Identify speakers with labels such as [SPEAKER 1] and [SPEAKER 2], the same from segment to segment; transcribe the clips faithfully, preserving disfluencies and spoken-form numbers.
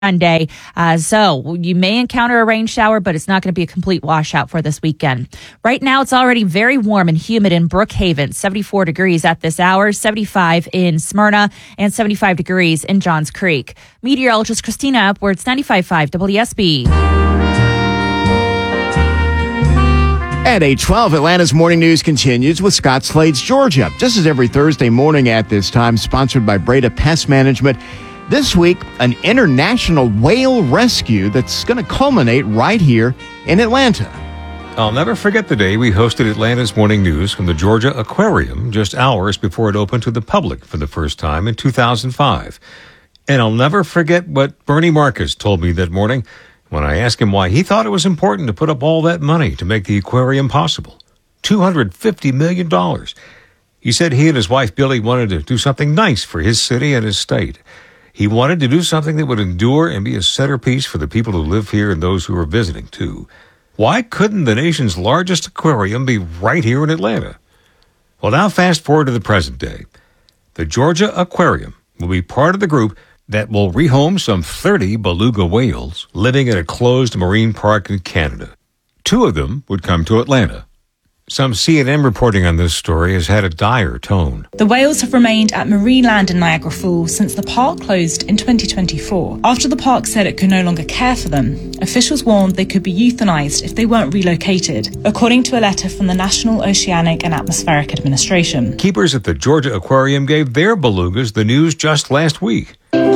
[SPEAKER 1] Sunday. Uh, so you may encounter a rain shower, but it's not going to be a complete washout for this weekend. Right now, it's already very warm and humid in Brookhaven, seventy-four degrees at this hour, seventy-five in Smyrna, and seventy-five degrees in Johns Creek. Meteorologist Christina Upwards, ninety-five point five W S B.
[SPEAKER 2] At eight twelve, Atlanta's Morning News continues with Scott Slade's Georgia. Just as every Thursday morning at this time, sponsored by Breda Pest Management. This week, an international whale rescue that's going to culminate right here in Atlanta.
[SPEAKER 3] I'll never forget the day we hosted Atlanta's Morning News from the Georgia Aquarium just hours before it opened to the public for the first time in two thousand five. And I'll never forget what Bernie Marcus told me that morning when I asked him why he thought it was important to put up all that money to make the aquarium possible. two hundred fifty million dollars. He said he and his wife Billy wanted to do something nice for his city and his state. He wanted to do something that would endure and be a centerpiece for the people who live here and those who are visiting, too. Why couldn't the nation's largest aquarium be right here in Atlanta? Well, now fast forward to the present day. The Georgia Aquarium will be part of the group that will rehome some thirty beluga whales living in a closed marine park in Canada. Two of them would come to Atlanta. Some C N N reporting on this story has had a dire tone.
[SPEAKER 4] The whales have remained at Marineland in Niagara Falls since the park closed in twenty twenty-four. After the park said it could no longer care for them, officials warned they could be euthanized if they weren't relocated, according to a letter from the National Oceanic and Atmospheric Administration.
[SPEAKER 3] Keepers at the Georgia Aquarium gave their belugas the news just last week.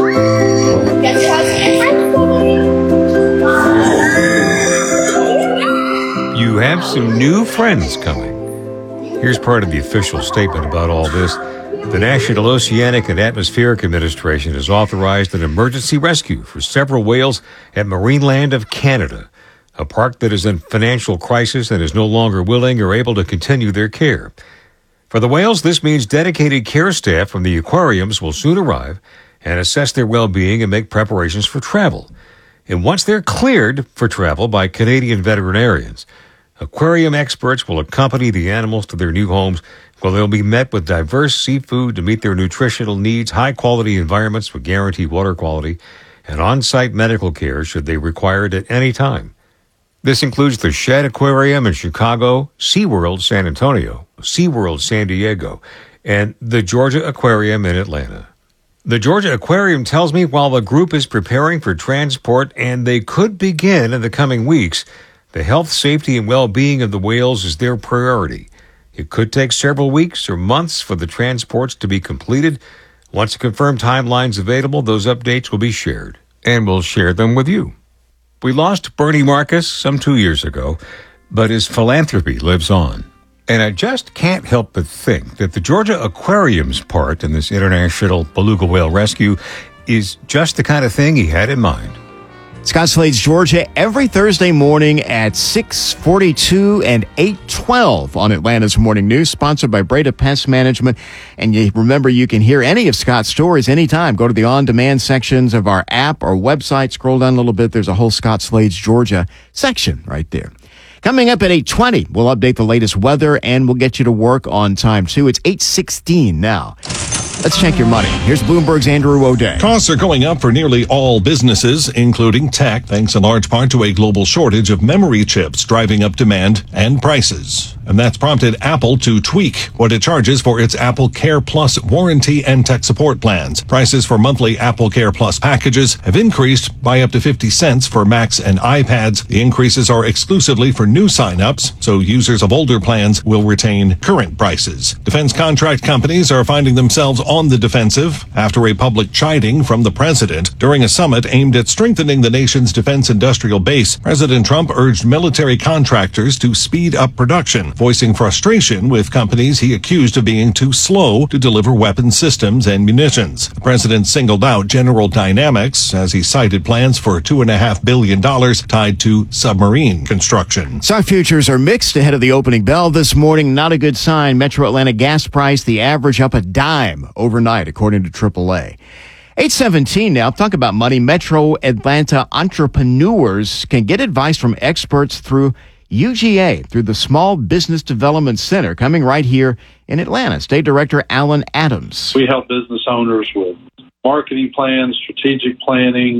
[SPEAKER 3] You have some new friends coming. Here's part of the official statement about all this. The National Oceanic and Atmospheric Administration has authorized an emergency rescue for several whales at Marineland of Canada, a park that is in financial crisis and is no longer willing or able to continue their care. For the whales, this means dedicated care staff from the aquariums will soon arrive and assess their well-being and make preparations for travel. And once they're cleared for travel by Canadian veterinarians, aquarium experts will accompany the animals to their new homes where they'll be met with diverse seafood to meet their nutritional needs, high-quality environments with guaranteed water quality, and on-site medical care should they require it at any time. This includes the Shedd Aquarium in Chicago, SeaWorld San Antonio, SeaWorld San Diego, and the Georgia Aquarium in Atlanta. The Georgia Aquarium tells me while the group is preparing for transport and they could begin in the coming weeks, the health, safety, and well-being of the whales is their priority. It could take several weeks or months for the transports to be completed. Once a confirmed timeline's available, those updates will be shared, and we'll share them with you. We lost Bernie Marcus some two years ago, but his philanthropy lives on. And I just can't help but think that the Georgia Aquarium's part in this international beluga whale rescue is just the kind of thing he had in mind.
[SPEAKER 2] Scott Slade's Georgia every Thursday morning at six forty-two and eight twelve on Atlanta's Morning News, sponsored by Breda Pest Management. And you remember, you can hear any of Scott's stories anytime. Go to the on-demand sections of our app or website. Scroll down a little bit. There's a whole Scott Slade's Georgia section right there. Coming up at eight twenty, we'll update the latest weather and we'll get you to work on time, too. It's eight sixteen now. Let's check your money. Here's Bloomberg's Andrew O'Day.
[SPEAKER 5] Costs are going up for nearly all businesses, including tech, thanks in large part to a global shortage of memory chips driving up demand and prices. And that's prompted Apple to tweak what it charges for its Apple Care Plus warranty and tech support plans. Prices for monthly Apple Care Plus packages have increased by up to fifty cents for Macs and iPads. The increases are exclusively for new signups, so users of older plans will retain current prices. Defense contract companies are finding themselves on the defensive after a public chiding from the president. During a summit aimed at strengthening the nation's defense industrial base, President Trump urged military contractors to speed up production, voicing frustration with companies he accused of being too slow to deliver weapons systems and munitions. The president singled out General Dynamics as he cited plans for two point five billion dollars tied to submarine construction.
[SPEAKER 2] Stock futures are mixed ahead of the opening bell this morning. Not a good sign. Metro Atlanta gas price, the average up a dime overnight, according to triple A. eight seventeen now. Talk about money. Metro Atlanta entrepreneurs can get advice from experts through U G A, through the Small Business Development Center, coming right here in Atlanta. State Director Alan Adams.
[SPEAKER 6] We help business owners with marketing plans, strategic planning,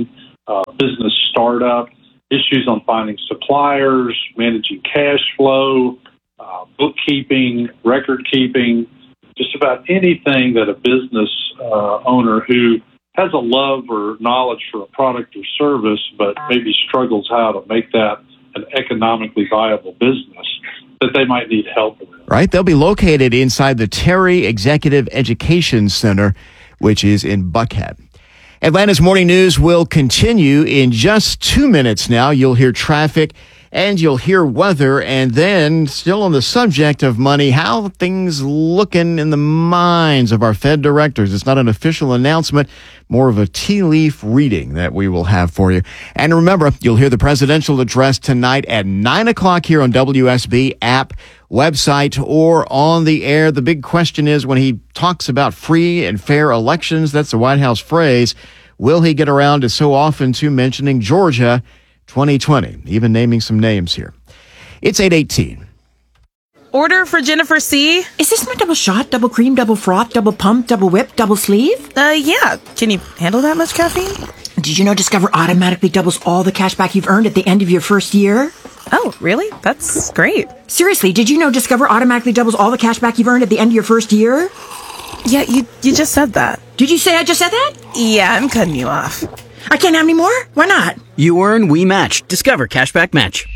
[SPEAKER 6] uh, business startup, issues on finding suppliers, managing cash flow, uh, bookkeeping, record keeping, just about anything that a business uh, owner who has a love or knowledge for a product or service, but maybe struggles how to make that an economically viable business, that they might need help with.
[SPEAKER 2] Right. They'll be located inside the Terry Executive Education Center, which is in Buckhead. Atlanta's Morning News will continue in just two minutes now. You'll hear traffic and you'll hear weather. And then, still on the subject of money, how things looking in the minds of our Fed directors. It's not an official announcement, more of a tea leaf reading that we will have for you. And remember, you'll hear the presidential address tonight at nine o'clock here on W S B app, website, or on the air. The big question is, when he talks about free and fair elections, that's the White House phrase, will he get around to so often to mentioning Georgia twenty twenty, even naming some names here. It's eight eighteen.
[SPEAKER 7] Order for Jennifer C.
[SPEAKER 8] Is this my double shot, double cream, double froth, double pump, double whip, double sleeve?
[SPEAKER 7] Uh, yeah. Can you handle that much caffeine?
[SPEAKER 8] Did you know Discover automatically doubles all the cash back you've earned at the end of your first year?
[SPEAKER 7] Oh, really? That's great.
[SPEAKER 8] Seriously, did you know Discover automatically doubles all the cash back you've earned at the end of your first year?
[SPEAKER 7] Yeah, you, you just said that.
[SPEAKER 8] Did you say I just said that?
[SPEAKER 7] Yeah, I'm cutting you off.
[SPEAKER 8] I can't have any more? Why not?
[SPEAKER 9] You earn, we match. Discover Cashback Match.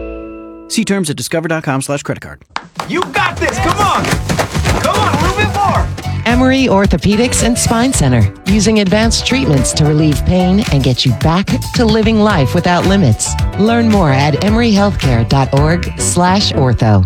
[SPEAKER 9] See terms at discover.com slash credit card.
[SPEAKER 10] You got this. Come on. Come on, a little bit more.
[SPEAKER 11] Emory Orthopedics and Spine Center, using advanced treatments to relieve pain and get you back to living life without limits. Learn more at emoryhealthcare.org slash ortho.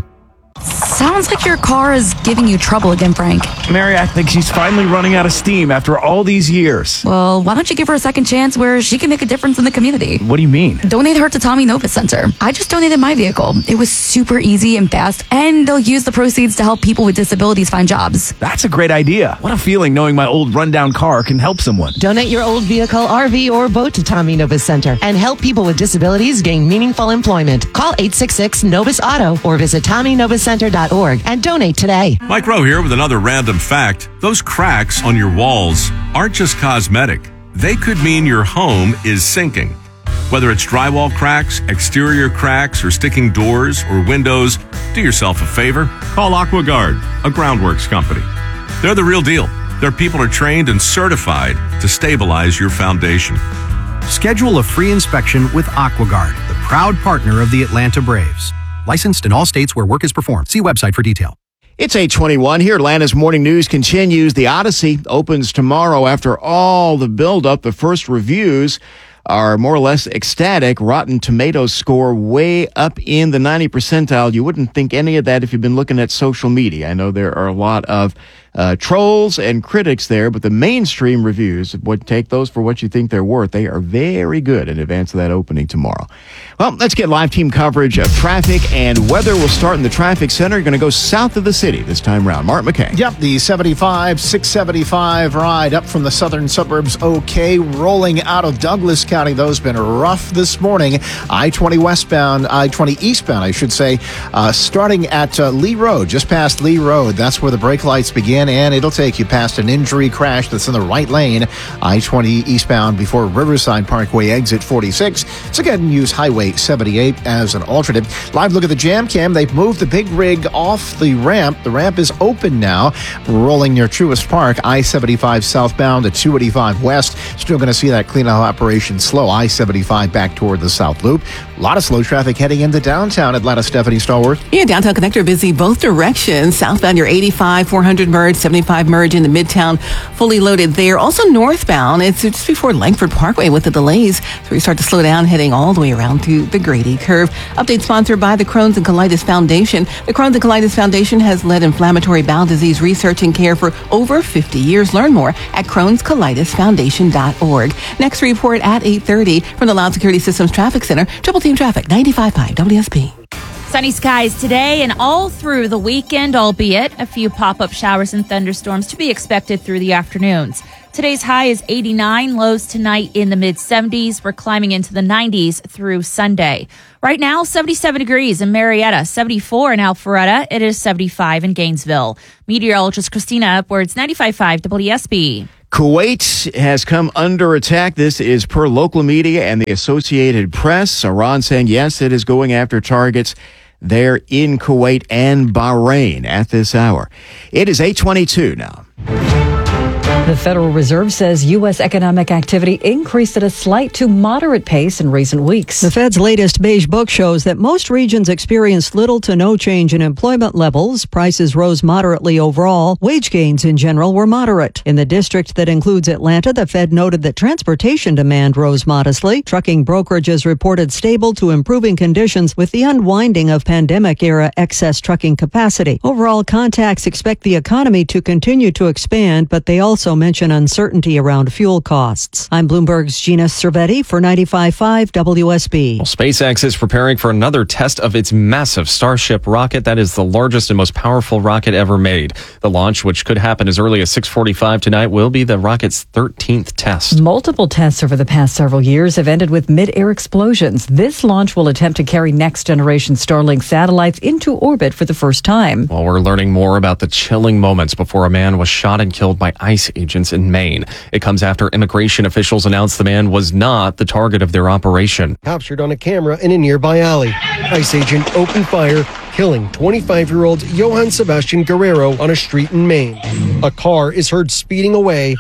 [SPEAKER 12] Sounds like your car is giving you trouble again, Frank.
[SPEAKER 10] Mary, I think she's finally running out of steam after all these years.
[SPEAKER 12] Well, why don't you give her a second chance where she can make a difference in the community?
[SPEAKER 10] What do you mean?
[SPEAKER 12] Donate her to Tommy Nova Center. I just donated my vehicle. It was super easy and fast, and they'll use the proceeds to help people with disabilities find jobs.
[SPEAKER 10] That's a great idea. What a feeling knowing my old rundown car can help someone.
[SPEAKER 11] Donate your old vehicle, R V, or boat to Tommy Nova Center and help people with disabilities gain meaningful employment. Call eight six six Novus Auto or visit tommy nova center dot org and donate today.
[SPEAKER 13] Mike Rowe here with another random fact. Those cracks on your walls aren't just cosmetic. They could mean your home is sinking. Whether it's drywall cracks, exterior cracks, or sticking doors or windows, do yourself a favor. Call AquaGuard, a groundworks company. They're the real deal. Their people are trained and certified to stabilize your foundation.
[SPEAKER 14] Schedule a free inspection with AquaGuard, the proud partner of the Atlanta Braves. Licensed in all states where work is performed. See website for detail.
[SPEAKER 2] It's eight twenty-one here. Atlanta's Morning News continues. The Odyssey opens tomorrow after all the buildup. The first reviews are more or less ecstatic. Rotten Tomatoes score way up in the ninety percentile. You wouldn't think any of that if you've been looking at social media. I know there are a lot of uh, trolls and critics there, but the mainstream reviews, would take those for what you think they're worth. They are very good in advance of that opening tomorrow. Well, let's get live team coverage of traffic and weather. We'll start in the traffic center. You're going to go south of the city this time around. Mark McKay.
[SPEAKER 15] Yep, the seventy-five, six seventy-five ride up from the southern suburbs, okay. Rolling out of Douglas County, those been rough this morning. I twenty westbound, I twenty eastbound, I should say, uh, starting at uh, Lee Road, just past Lee Road. That's where the brake lights begin, and it'll take you past an injury crash that's in the right lane. I twenty eastbound before Riverside Parkway, exit forty-six. So go ahead and use Highway seventy-eight as an alternate. Live look at the jam cam. They've moved the big rig off the ramp. The ramp is open now. Rolling near Truist Park, I seventy-five southbound to two eighty-five west. Still going to see that cleanout operation slow. I seventy-five back toward the South Loop. A lot of slow traffic heading into downtown Atlanta. Stephanie Stallworth.
[SPEAKER 16] Yeah, downtown connector busy both directions. Southbound, your eighty-five, four hundred merge, seventy-five merge into Midtown, fully loaded there. Also northbound, it's just before Langford Parkway with the delays. So we start to slow down heading all the way around to the Grady Curve. Update sponsored by the Crohn's and Colitis Foundation. The Crohn's and Colitis Foundation has led inflammatory bowel disease research and care for over fifty years. Learn more at crohns colitis foundation dot org. Next report at eight thirty from the Loud Security Systems Traffic Center. Triple Team Traffic, ninety-five point five W S P.
[SPEAKER 1] Sunny skies today and all through the weekend, albeit a few pop-up showers and thunderstorms to be expected through the afternoons. Today's high is eighty-nine, lows tonight in the mid-seventies. We're climbing into the nineties through Sunday. Right now, seventy-seven degrees in Marietta, seventy-four in Alpharetta. It is seventy-five in Gainesville. Meteorologist Christina Upwards, ninety-five point five W S B.
[SPEAKER 2] Kuwait has come under attack. This is per local media and the Associated Press. Iran saying, yes, it is going after targets there in Kuwait and Bahrain at this hour. It is eight twenty-two now.
[SPEAKER 17] The Federal Reserve says U S economic activity increased at a slight to moderate pace in recent weeks.
[SPEAKER 18] The Fed's latest beige book shows that most regions experienced little to no change in employment levels. Prices rose moderately overall. Wage gains in general were moderate. In the district that includes Atlanta, the Fed noted that transportation demand rose modestly. Trucking brokerages reported stable to improving conditions with the unwinding of pandemic-era excess trucking capacity. Overall, contacts expect the economy to continue to expand, but they also mention uncertainty around fuel costs. I'm Bloomberg's Gina Cervetti for ninety-five point five W S B.
[SPEAKER 19] Well, SpaceX is preparing for another test of its massive Starship rocket. That is the largest and most powerful rocket ever made. The launch, which could happen as early as six forty-five tonight, will be the rocket's thirteenth test.
[SPEAKER 17] Multiple tests over the past several years have ended with mid-air explosions. This launch will attempt to carry next-generation Starlink satellites into orbit for the first time.
[SPEAKER 19] Well, we're learning more about the chilling moments before a man was shot and killed by ICE agents in Maine. It comes after immigration officials announced the man was not the target of their operation.
[SPEAKER 20] Captured on a camera in a nearby alley. ICE agent opened fire, killing twenty-five-year-old Johann Sebastian Guerrero on a street in Maine. A car is heard speeding away.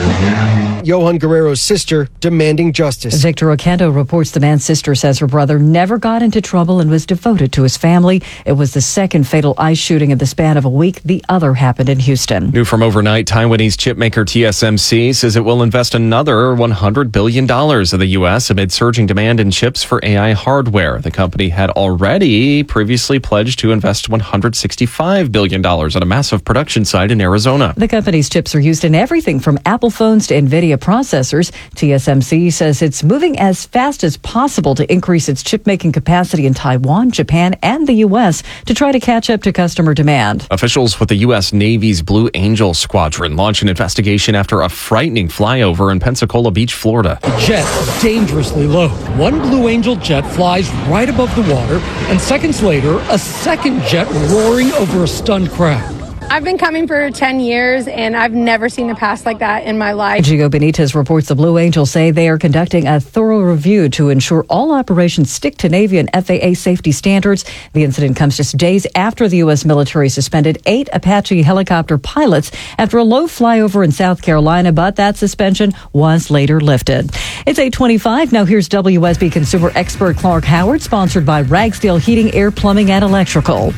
[SPEAKER 20] Johann Guerrero's sister demanding justice.
[SPEAKER 17] Victor Oquendo reports the man's sister says her brother never got into trouble and was devoted to his family. It was the second fatal ICE shooting in the span of a week. The other happened in Houston.
[SPEAKER 19] New from overnight, Taiwanese chipmaker T S M C says it will invest another one hundred billion dollars in the U S amid surging demand in chips for A I hardware. The company had already previously pledged to invest one hundred sixty-five billion dollars at a massive production site in Arizona.
[SPEAKER 17] The company's chips are used in everything from Apple phones to NVIDIA processors. T S M C says it's moving as fast as possible to increase its chip-making capacity in Taiwan, Japan, and the U S to try to catch up to customer demand.
[SPEAKER 19] Officials with the U S Navy's Blue Angel Squadron launched an investigation after a frightening flyover in Pensacola Beach, Florida.
[SPEAKER 21] The jet dangerously low. One Blue Angel jet flies right above the water, and seconds later, a second jet roaring over a stunned crowd.
[SPEAKER 22] I've been coming for ten years, and I've never seen a pass like that in my life.
[SPEAKER 17] Gio Benitez reports the Blue Angels say they are conducting a thorough review to ensure all operations stick to Navy and F A A safety standards. The incident comes just days after the U S military suspended eight Apache helicopter pilots after a low flyover in South Carolina, but that suspension was later lifted. It's eight twenty-five. Now here's W S B consumer expert Clark Howard, sponsored by Ragsdale Heating, Air, Plumbing, and Electrical.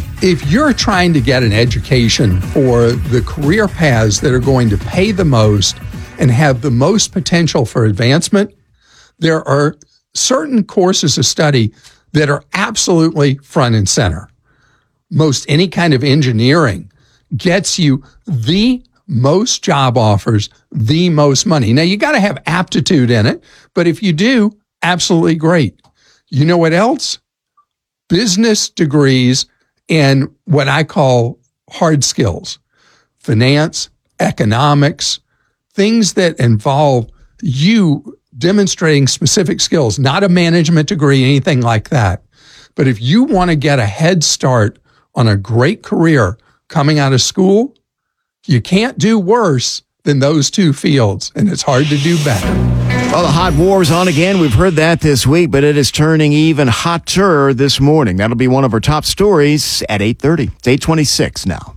[SPEAKER 23] If you're trying to get an education for the career paths that are going to pay the most and have the most potential for advancement, there are certain courses of study that are absolutely front and center. Most any kind of engineering gets you the most job offers, the most money. Now, you got to have aptitude in it, but if you do, absolutely great. You know what else? Business degrees and what I call hard skills, finance, economics, things that involve you demonstrating specific skills, not a management degree, anything like that. But if you want to get a head start on a great career coming out of school, you can't do worse than those two fields, and it's hard to do better.
[SPEAKER 2] Well, the hot war's on again. We've heard that this week, but it is turning even hotter this morning. That'll be one of our top stories at eight thirty. It's eight twenty-six now.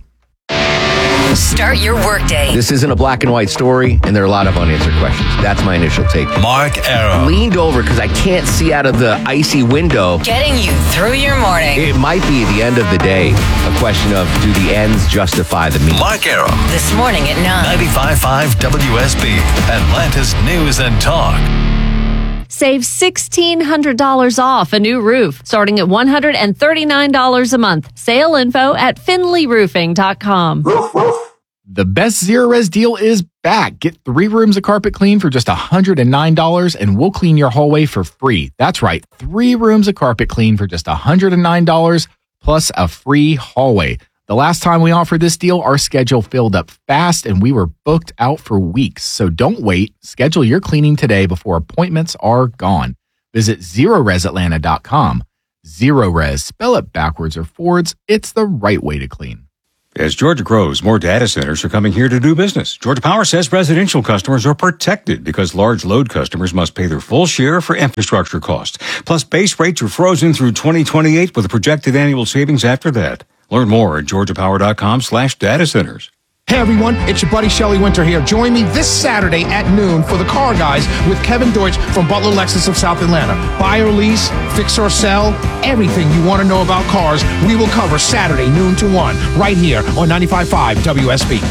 [SPEAKER 24] Start your workday.
[SPEAKER 25] This isn't a black and white story, and there are a lot of unanswered questions. That's my initial take.
[SPEAKER 24] Mark Arrow.
[SPEAKER 25] Leaned over because I can't see out of the icy window.
[SPEAKER 24] Getting you through your morning.
[SPEAKER 25] It might be the end of the day. A question of, do the ends justify the means?
[SPEAKER 24] Mark Arrow. This morning at nine. ninety-five point five W S B. Atlanta's News and Talk.
[SPEAKER 26] Save sixteen hundred dollars off a new roof, starting at one hundred thirty-nine dollars a month. Sale info at finley roofing dot com.
[SPEAKER 27] The best Zero Res deal is back. Get three rooms of carpet clean for just one hundred nine dollars, and we'll clean your hallway for free. That's right, three rooms of carpet clean for just one hundred nine dollars plus a free hallway. The last time we offered this deal, our schedule filled up fast and we were booked out for weeks. So don't wait. Schedule your cleaning today before appointments are gone. Visit zero res atlanta dot com. Zero Res, spell it backwards or forwards. It's the right way to clean.
[SPEAKER 3] As Georgia grows, more data centers are coming here to do business. Georgia Power says residential customers are protected because large load customers must pay their full share for infrastructure costs. Plus, base rates are frozen through twenty twenty-eight with a projected annual savings after that. Learn more at georgiapower.com slash data centers.
[SPEAKER 4] Hey everyone, it's your buddy Shelly Winter here. Join me this Saturday at noon for the Car Guys with Kevin Deutsch from Butler Lexus of South Atlanta. Buy or lease, fix or sell, everything you want to know about cars, we will cover Saturday noon to one right here on ninety-five point five W S B.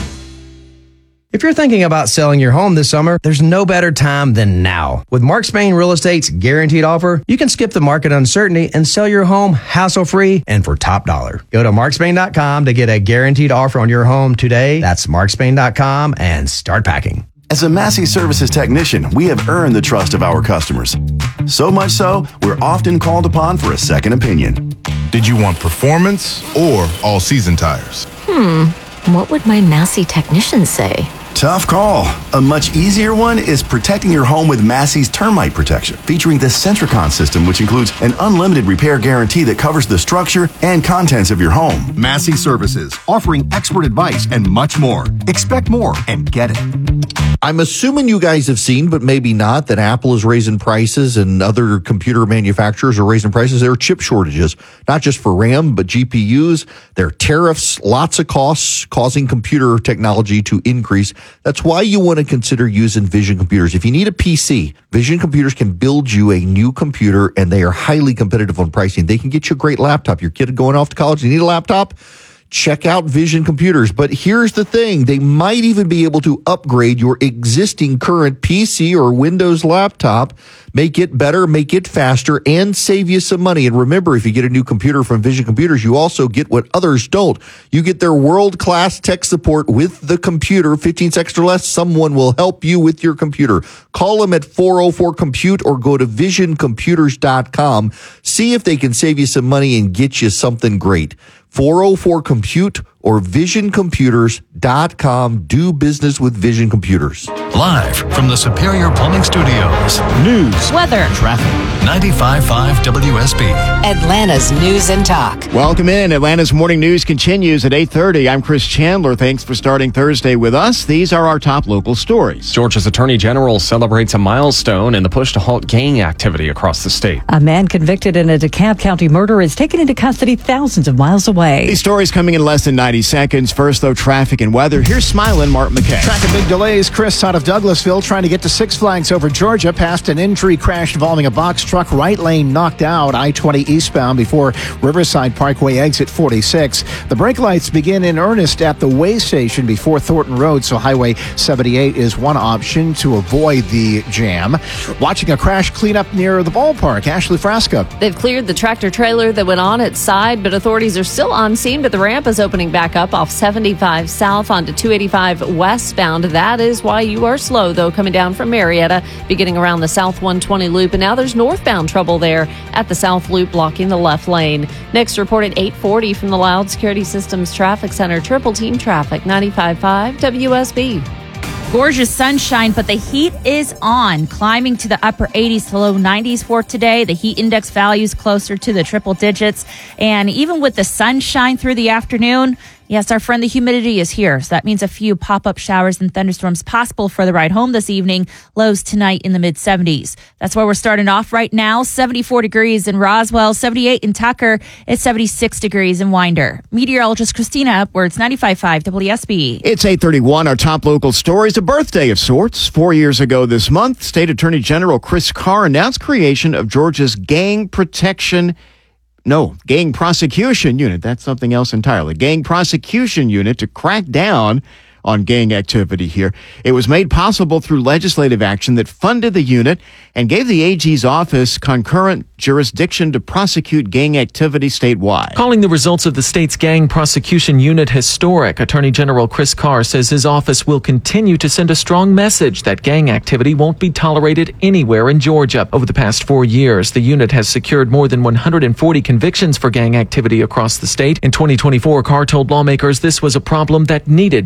[SPEAKER 5] If you're thinking about selling your home this summer, there's no better time than now. With Mark Spain Real Estate's guaranteed offer, you can skip the market uncertainty and sell your home hassle-free and for top dollar. Go to mark spain dot com to get a guaranteed offer on your home today. That's mark spain dot com and start packing.
[SPEAKER 6] As a Massey Services technician, we have earned the trust of our customers. So much so, we're often called upon for a second opinion.
[SPEAKER 7] Did you want performance or all-season tires?
[SPEAKER 8] Hmm, what would my Massey technician say?
[SPEAKER 6] Tough call. A much easier one is protecting your home with Massey's Termite Protection, featuring the Centricon system, which includes an unlimited repair guarantee that covers the structure and contents of your home.
[SPEAKER 9] Massey Services, offering expert advice and much more. Expect more and get it.
[SPEAKER 28] I'm assuming you guys have seen, but maybe not, that Apple is raising prices and other computer manufacturers are raising prices. There are chip shortages, not just for RAM, but G P Us. There are tariffs, lots of costs causing computer technology to increase. That's why you want to consider using Vision Computers. If you need a P C, Vision Computers can build you a new computer, and they are highly competitive on pricing. They can get you a great laptop. Your kid going off to college, you need a laptop? Check out Vision Computers. But here's the thing. They might even be able to upgrade your existing current P C or Windows laptop, make it better, make it faster, and save you some money. And remember, if you get a new computer from Vision Computers, you also get what others don't. You get their world-class tech support with the computer. fifteen seconds or less, someone will help you with your computer. Call them at four oh four compute or go to vision computers dot com. See if they can save you some money and get you something great. four oh four compute or vision computers dot com. Do business with Vision Computers.
[SPEAKER 24] Live from the Superior Plumbing Studios.
[SPEAKER 2] News,
[SPEAKER 1] weather,
[SPEAKER 2] traffic.
[SPEAKER 24] ninety-five point five W S B.
[SPEAKER 11] Atlanta's News and Talk.
[SPEAKER 2] Welcome in. Atlanta's Morning News continues at eight thirty. I'm Chris Chandler. Thanks for starting Thursday with us. These are our top local stories.
[SPEAKER 19] Georgia's Attorney General celebrates a milestone in the push to halt gang activity across the state.
[SPEAKER 17] A man convicted in a DeKalb County murder is taken into custody thousands of miles away.
[SPEAKER 2] These stories coming in less than ninety seconds. First, though, traffic and weather. Here's smiling Mark McKay.
[SPEAKER 15] Tracking big delays. Chris out of Douglasville trying to get to Six Flags over Georgia past an in-tree crash involving a box truck. Right lane knocked out. I twenty eastbound before Riverside Parkway exit forty-six. The brake lights begin in earnest at the way station before Thornton Road, so Highway seventy-eight is one option to avoid the jam. Watching a crash cleanup near the ballpark. Ashley Frasca.
[SPEAKER 26] They've cleared the tractor trailer that went on its side, but authorities are still on scene. But the ramp is opening back up off seventy-five south onto two eighty-five westbound. That is why you are slow, though, coming down from Marietta, beginning around the south one twenty loop. And now there's northbound trouble there at the south loop, blocking the left lane. Next report at eight forty from the Loud Security Systems Traffic Center. Triple team traffic, ninety-five point five W S B.
[SPEAKER 1] Gorgeous sunshine, but the heat is on, climbing to the upper eighties to low nineties for today. The heat index values closer to the triple digits. And even with the sunshine through the afternoon, yes, our friend the humidity is here. So that means a few pop-up showers and thunderstorms possible for the ride home this evening. Lows tonight in the mid-seventies. That's where we're starting off right now. seventy-four degrees in Roswell, seventy-eight in Tucker. It's seventy-six degrees in Winder. Meteorologist Christina Upwards, ninety-five point five W S B.
[SPEAKER 2] It's eight thirty-one. Our top local stories. A birthday of sorts. Four years ago this month, State Attorney General Chris Carr announced creation of Georgia's Gang Protection No, Gang Prosecution Unit. That's something else entirely. Gang Prosecution Unit to crack down on gang activity here. It was made possible through legislative action that funded the unit and gave the A G's office concurrent jurisdiction to prosecute gang activity statewide.
[SPEAKER 29] Calling the results of the state's Gang Prosecution Unit historic, Attorney General Chris Carr says his office will continue to send a strong message that gang activity won't be tolerated anywhere in Georgia. Over the past four years, the unit has secured more than one hundred forty convictions for gang activity across the state. In twenty twenty-four, Carr told lawmakers this was a problem that needed to be addressed.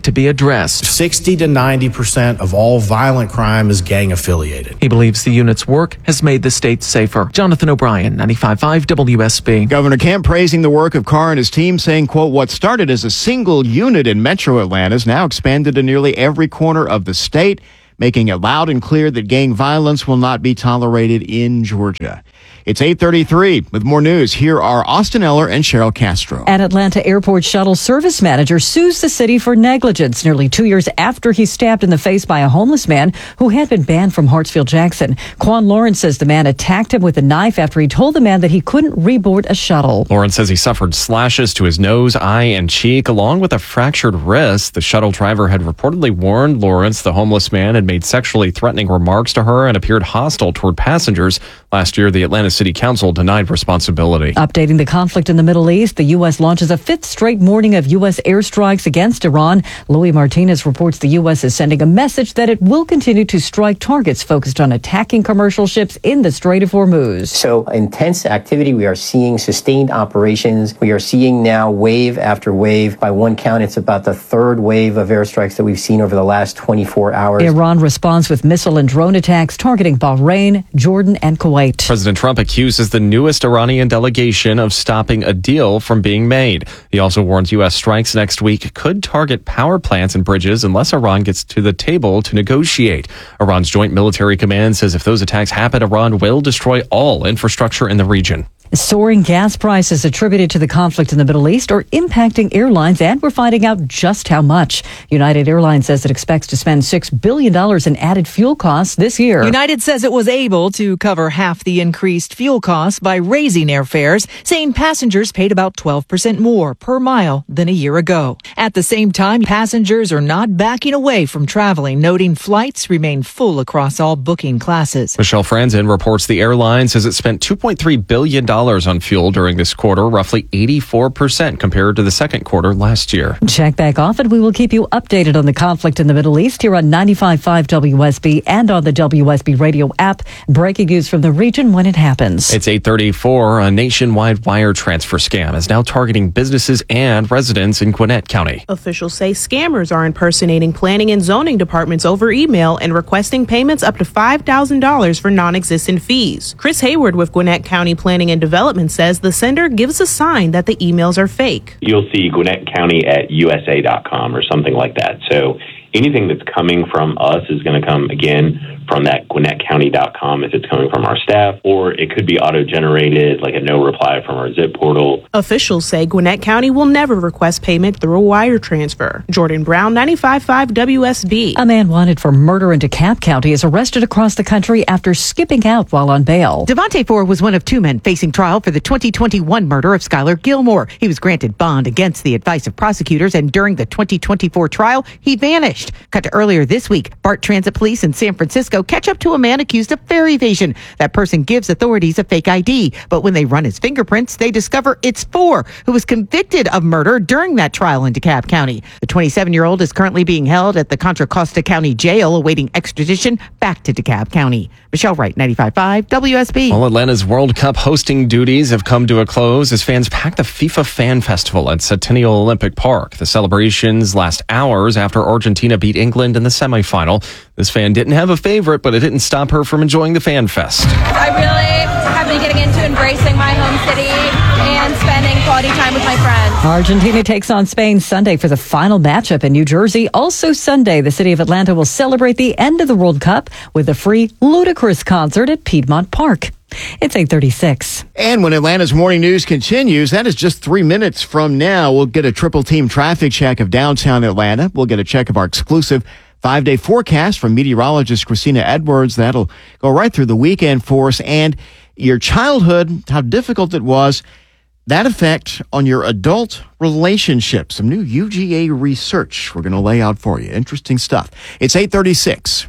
[SPEAKER 29] addressed.
[SPEAKER 10] sixty to ninety percent of all violent crime is gang affiliated.
[SPEAKER 29] He believes the unit's work has made the state safer. Jonathan O'Brien, ninety-five point five W S B.
[SPEAKER 2] Governor Kemp praising the work of Carr and his team, saying, quote, what started as a single unit in metro Atlanta is now expanded to nearly every corner of the state, making it loud and clear that gang violence will not be tolerated in Georgia. It's eight thirty-three. With more news, here are Austin Eller and Cheryl Castro.
[SPEAKER 17] An Atlanta airport shuttle service manager sues the city for negligence nearly two years after he's stabbed in the face by a homeless man who had been banned from Hartsfield-Jackson. Quan Lawrence says the man attacked him with a knife after he told the man that he couldn't reboard a shuttle.
[SPEAKER 19] Lawrence says he suffered slashes to his nose, eye, and cheek, along with a fractured wrist. The shuttle driver had reportedly warned Lawrence the homeless man had made sexually threatening remarks to her and appeared hostile toward passengers. Last year, the Atlanta City Council denied responsibility.
[SPEAKER 17] Updating the conflict in the Middle East, the U S launches a fifth straight morning of U S airstrikes against Iran. Louis Martinez reports the U S is sending a message that it will continue to strike targets focused on attacking commercial ships in the Strait of Hormuz.
[SPEAKER 12] So intense activity. We are seeing sustained operations. We are seeing now wave after wave. By one count, it's about the third wave of airstrikes that we've seen over the last twenty-four hours.
[SPEAKER 17] Iran responds with missile and drone attacks targeting Bahrain, Jordan, and Kuwait.
[SPEAKER 19] President Trump accuses the newest Iranian delegation of stopping a deal from being made. He also warns U S strikes next week could target power plants and bridges unless Iran gets to the table to negotiate. Iran's Joint Military Command says if those attacks happen, Iran will destroy all infrastructure in the region.
[SPEAKER 17] Soaring gas prices attributed to the conflict in the Middle East are impacting airlines, and we're finding out just how much. United Airlines says it expects to spend six billion dollars in added fuel costs this year.
[SPEAKER 13] United says it was able to cover half the increased fuel costs by raising airfares, saying passengers paid about twelve percent more per mile than a year ago. At the same time, passengers are not backing away from traveling, noting flights remain full across all booking classes.
[SPEAKER 19] Michelle Franzen reports the airline says it spent two point three billion dollars on fuel during this quarter, roughly eighty-four percent compared to the second quarter last year.
[SPEAKER 17] Check back often. We will keep you updated on the conflict in the Middle East here on ninety-five point five W S B and on the W S B radio app. Breaking news from the region when it happens.
[SPEAKER 19] It's eight thirty-four. A nationwide wire transfer scam is now targeting businesses and residents in Gwinnett County.
[SPEAKER 14] Officials say scammers are impersonating planning and zoning departments over email and requesting payments up to five thousand dollars for non-existent fees. Chris Hayward with Gwinnett County Planning and Development says the sender gives a sign that the emails are fake.
[SPEAKER 16] You'll see Gwinnett County at U S A dot com or something like that. So anything that's coming from us is going to come, again, from that Gwinnett County dot com if it's coming from our staff, or it could be auto-generated, like a no reply from our zip portal.
[SPEAKER 14] Officials say Gwinnett County will never request payment through a wire transfer. Jordan Brown, ninety-five point five W S B.
[SPEAKER 17] A man wanted for murder in DeKalb County is arrested across the country after skipping out while on bail.
[SPEAKER 18] Devontae Ford was one of two men facing trial for the twenty twenty-one murder of Skylar Gilmore. He was granted bond against the advice of prosecutors, and during the twenty twenty-four trial, he vanished. Cut to earlier this week, BART Transit Police in San Francisco catch up to a man accused of fare evasion. That person gives authorities a fake I D, but when they run his fingerprints, they discover it's Ford, who was convicted of murder during that trial in DeKalb County. The twenty-seven-year-old is currently being held at the Contra Costa County Jail, awaiting extradition back to DeKalb County. Michelle Wright, ninety-five point five W S B.
[SPEAKER 19] All Atlanta's World Cup hosting duties have come to a close as fans pack the FIFA Fan Festival at Centennial Olympic Park. The celebrations last hours after Argentina beat England in the semifinal. This fan didn't have a favorite, but it didn't stop her from enjoying the Fan Fest.
[SPEAKER 20] I really have been getting into embracing my home city and spending quality time with my friends.
[SPEAKER 17] Argentina takes on Spain Sunday for the final matchup in New Jersey. Also Sunday, the city of Atlanta will celebrate the end of the World Cup with a free Ludacris concert at Piedmont Park. It's eight thirty-six.
[SPEAKER 2] And when Atlanta's morning news continues, that is just three minutes from now. We'll get a triple team traffic check of downtown Atlanta. We'll get a check of our exclusive five-day forecast from meteorologist Christina Edwards. That'll go right through the weekend for us. And your childhood, how difficult it was, that effect on your adult relationships. Some new U G A research we're going to lay out for you. Interesting stuff. It's eight thirty-six.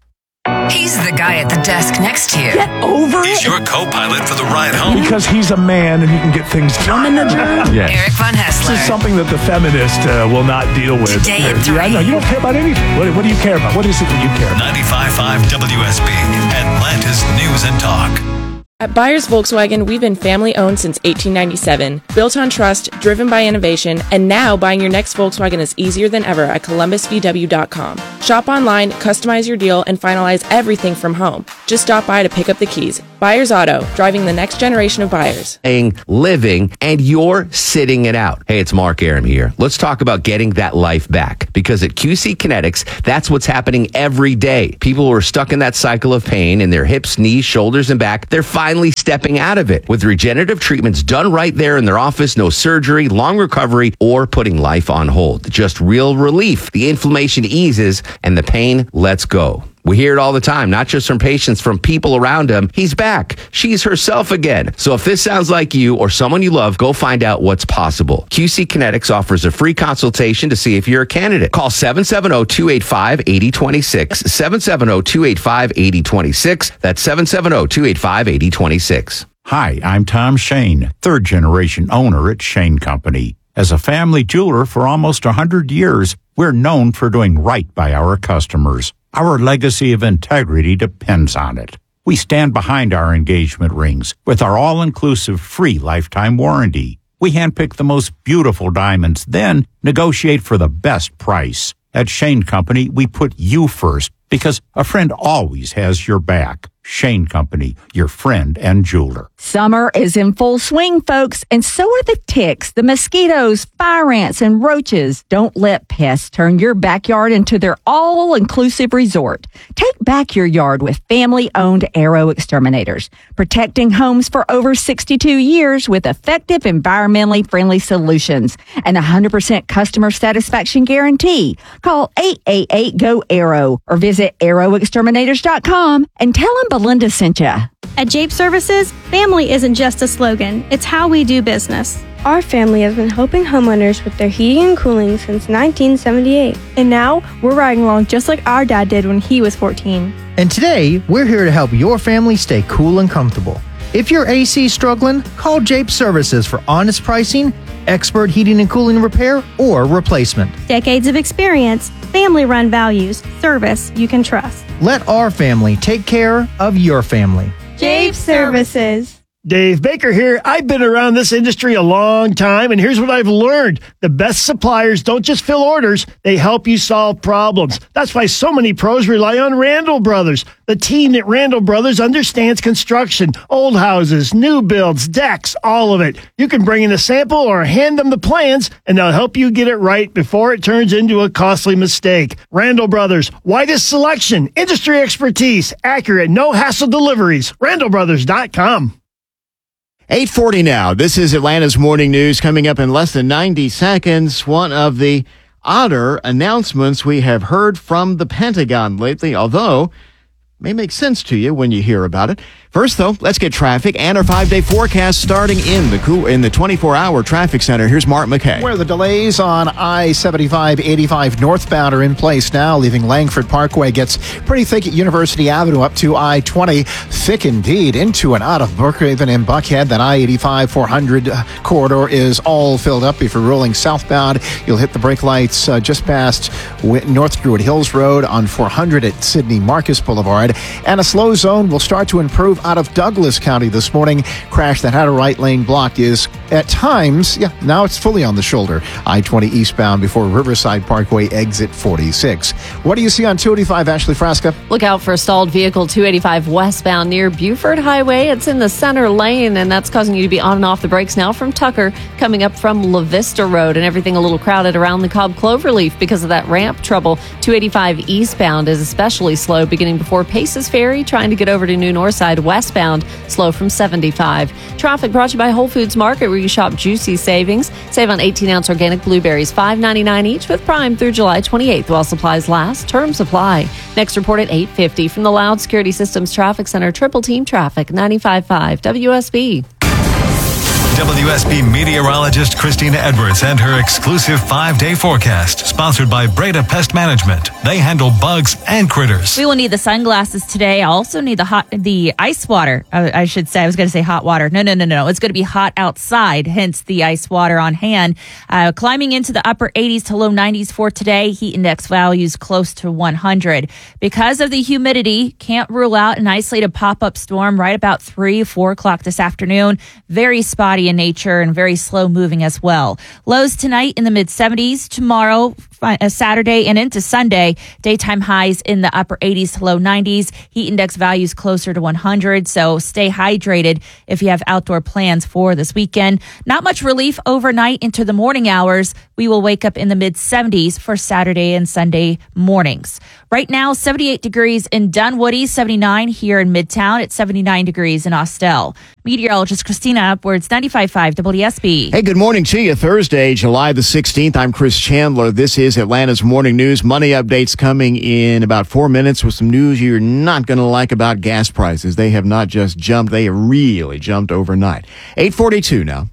[SPEAKER 21] He's the guy at the desk next to you.
[SPEAKER 22] Get over
[SPEAKER 24] He's
[SPEAKER 22] it.
[SPEAKER 24] your co-pilot for the ride home.
[SPEAKER 22] Because he's a man and he can get things done.
[SPEAKER 24] Yes.
[SPEAKER 21] Eric Von Hessler.
[SPEAKER 22] This is something that the feminist uh, will not deal with.
[SPEAKER 21] Today at three.
[SPEAKER 22] Yeah, I know. You don't care about anything. What, what do you care about? What is it that you care about?
[SPEAKER 24] ninety-five point five W S B, Atlanta's News and Talk.
[SPEAKER 3] At Byers Volkswagen, we've been family-owned since eighteen ninety-seven, built on trust, driven by innovation, and now buying your next Volkswagen is easier than ever at columbus v w dot com. Shop online, customize your deal, and finalize everything from home. Just stop by to pick up the keys. Byers Auto, driving the next generation of buyers.
[SPEAKER 4] Living, and you're sitting it out. Hey, it's Mark Aram here. Let's talk about getting that life back, because at Q C Kinetics, that's what's happening every day. People who are stuck in that cycle of pain in their hips, knees, shoulders, and back, they're finally stepping out of it with regenerative treatments done right there in their office. No surgery, long recovery, or putting life on hold. Just real relief. The inflammation eases and the pain lets go. We hear it all the time, not just from patients, from people around them. He's back. She's herself again. So if this sounds like you or someone you love, go find out what's possible. Q C Kinetics offers a free consultation to see if you're a candidate. Call seven seven zero, two eight five, eight zero two six, seven seven zero, two eight five, eight zero two six. That's seven seven zero, two eight five, eight zero two six.
[SPEAKER 5] Hi, I'm Tom Shane, third generation owner at Shane Company. As a family jeweler for almost one hundred years, we're known for doing right by our customers. Our legacy of integrity depends on it. We stand behind our engagement rings with our all-inclusive free lifetime warranty. We handpick the most beautiful diamonds, then negotiate for the best price. At Shane Company, we put you first because a friend always has your back. Shane Company, your friend and jeweler.
[SPEAKER 6] Summer is in full swing, folks, and so are the ticks, the mosquitoes, fire ants, and roaches. Don't let pests turn your backyard into their all-inclusive resort. Take back your yard with family-owned Arrow Exterminators, protecting homes for over sixty-two years with effective, environmentally friendly solutions and a one hundred percent customer satisfaction guarantee. Call eight eight eight, G O, ARROW or visit arrow exterminators dot com and tell them Belinda sent you.
[SPEAKER 7] At Jape Services, family isn't just a slogan, it's how we do business.
[SPEAKER 8] Our family has been helping homeowners with their heating and cooling since nineteen seventy-eight.
[SPEAKER 7] And now, we're riding along just like our dad did when he was fourteen.
[SPEAKER 23] And today, we're here to help your family stay cool and comfortable. If your A C is struggling, call Jape Services for honest pricing, expert heating and cooling repair, or replacement.
[SPEAKER 7] Decades of experience, family-run values, service you can trust.
[SPEAKER 23] Let our family take care of your family.
[SPEAKER 7] Jape Services.
[SPEAKER 22] Dave Baker here. I've been around this industry a long time, and here's what I've learned. The best suppliers don't just fill orders, they help you solve problems. That's why so many pros rely on Randall Brothers. The team at Randall Brothers understands construction, old houses, new builds, decks, all of it. You can bring in a sample or hand them the plans, and they'll help you get it right before it turns into a costly mistake. Randall Brothers, widest selection, industry expertise, accurate, no-hassle deliveries. randall brothers dot com.
[SPEAKER 2] eight forty now. This is Atlanta's Morning News. Coming up in less than ninety seconds, one of the odder announcements we have heard from the Pentagon lately, although may make sense to you when you hear about it. First, though, let's get traffic and our five-day forecast starting in the cool, in the twenty-four hour traffic center. Here's Mark McKay.
[SPEAKER 15] Where the delays on I seventy-five eighty-five northbound are in place now, leaving Langford Parkway gets pretty thick at University Avenue up to I twenty. Thick indeed into and out of Brookhaven and Buckhead. That I eighty-five four hundred corridor is all filled up. If you're rolling southbound, you'll hit the brake lights uh, just past North Druid Hills Road on four hundred at Sidney Marcus Boulevard. And a slow zone will start to improve out of Douglas County this morning. Crash that had a right lane blocked is at times, yeah, now it's fully on the shoulder. I twenty eastbound before Riverside Parkway exit forty-six. What do you see on two eighty-five, Ashley Frasca?
[SPEAKER 26] Look out for a stalled vehicle two eighty-five westbound near Buford Highway. It's in the center lane, and that's causing you to be on and off the brakes now from Tucker, coming up from La Vista Road, and everything a little crowded around the Cobb Cloverleaf because of that ramp trouble. two eighty-five eastbound is especially slow, beginning before Paces Ferry, trying to get over to New Northside westbound, slow from seventy-five. Traffic brought to you by Whole Foods Market, where you shop juicy savings. Save on eighteen ounce organic blueberries, five ninety-nine each with Prime through July twenty-eighth while supplies last. Term supply. Next report at eight fifty from the Loud Security Systems Traffic Center. Triple Team Traffic, ninety-five point five W S B.
[SPEAKER 24] W S B meteorologist Christina Edwards and her exclusive five-day forecast, sponsored by Breda Pest Management. They handle bugs and critters.
[SPEAKER 1] We will need the sunglasses today. I'll also need the hot, the ice water. Uh, I should say. I was going to say hot water. No, no, no, no. It's going to be hot outside. Hence the ice water on hand. Uh, climbing into the upper eighties to low nineties for today. Heat index values close to one hundred. Because of the humidity, can't rule out an isolated pop-up storm right about three, four o'clock this afternoon. Very spotty in nature and very slow moving as well. Lows tonight in the mid seventies. Tomorrow, uh, Saturday and into Sunday, daytime highs in the upper eighties to low nineties. Heat index values closer to one hundred. So stay hydrated if you have outdoor plans for this weekend. Not much relief overnight into the morning hours. We will wake up in the mid seventies for Saturday and Sunday mornings. Right now, seventy-eight degrees in Dunwoody, seventy-nine here in Midtown. It's seventy-nine degrees in Austell. Meteorologist Christina Upwards, ninety-five point five W S B.
[SPEAKER 2] Hey, good morning to you. Thursday, July the sixteenth. I'm Chris Chandler. This is Atlanta's Morning News. Money updates coming in about four minutes with some news you're not going to like about gas prices. They have not just jumped, they have really jumped overnight. eight forty-two now.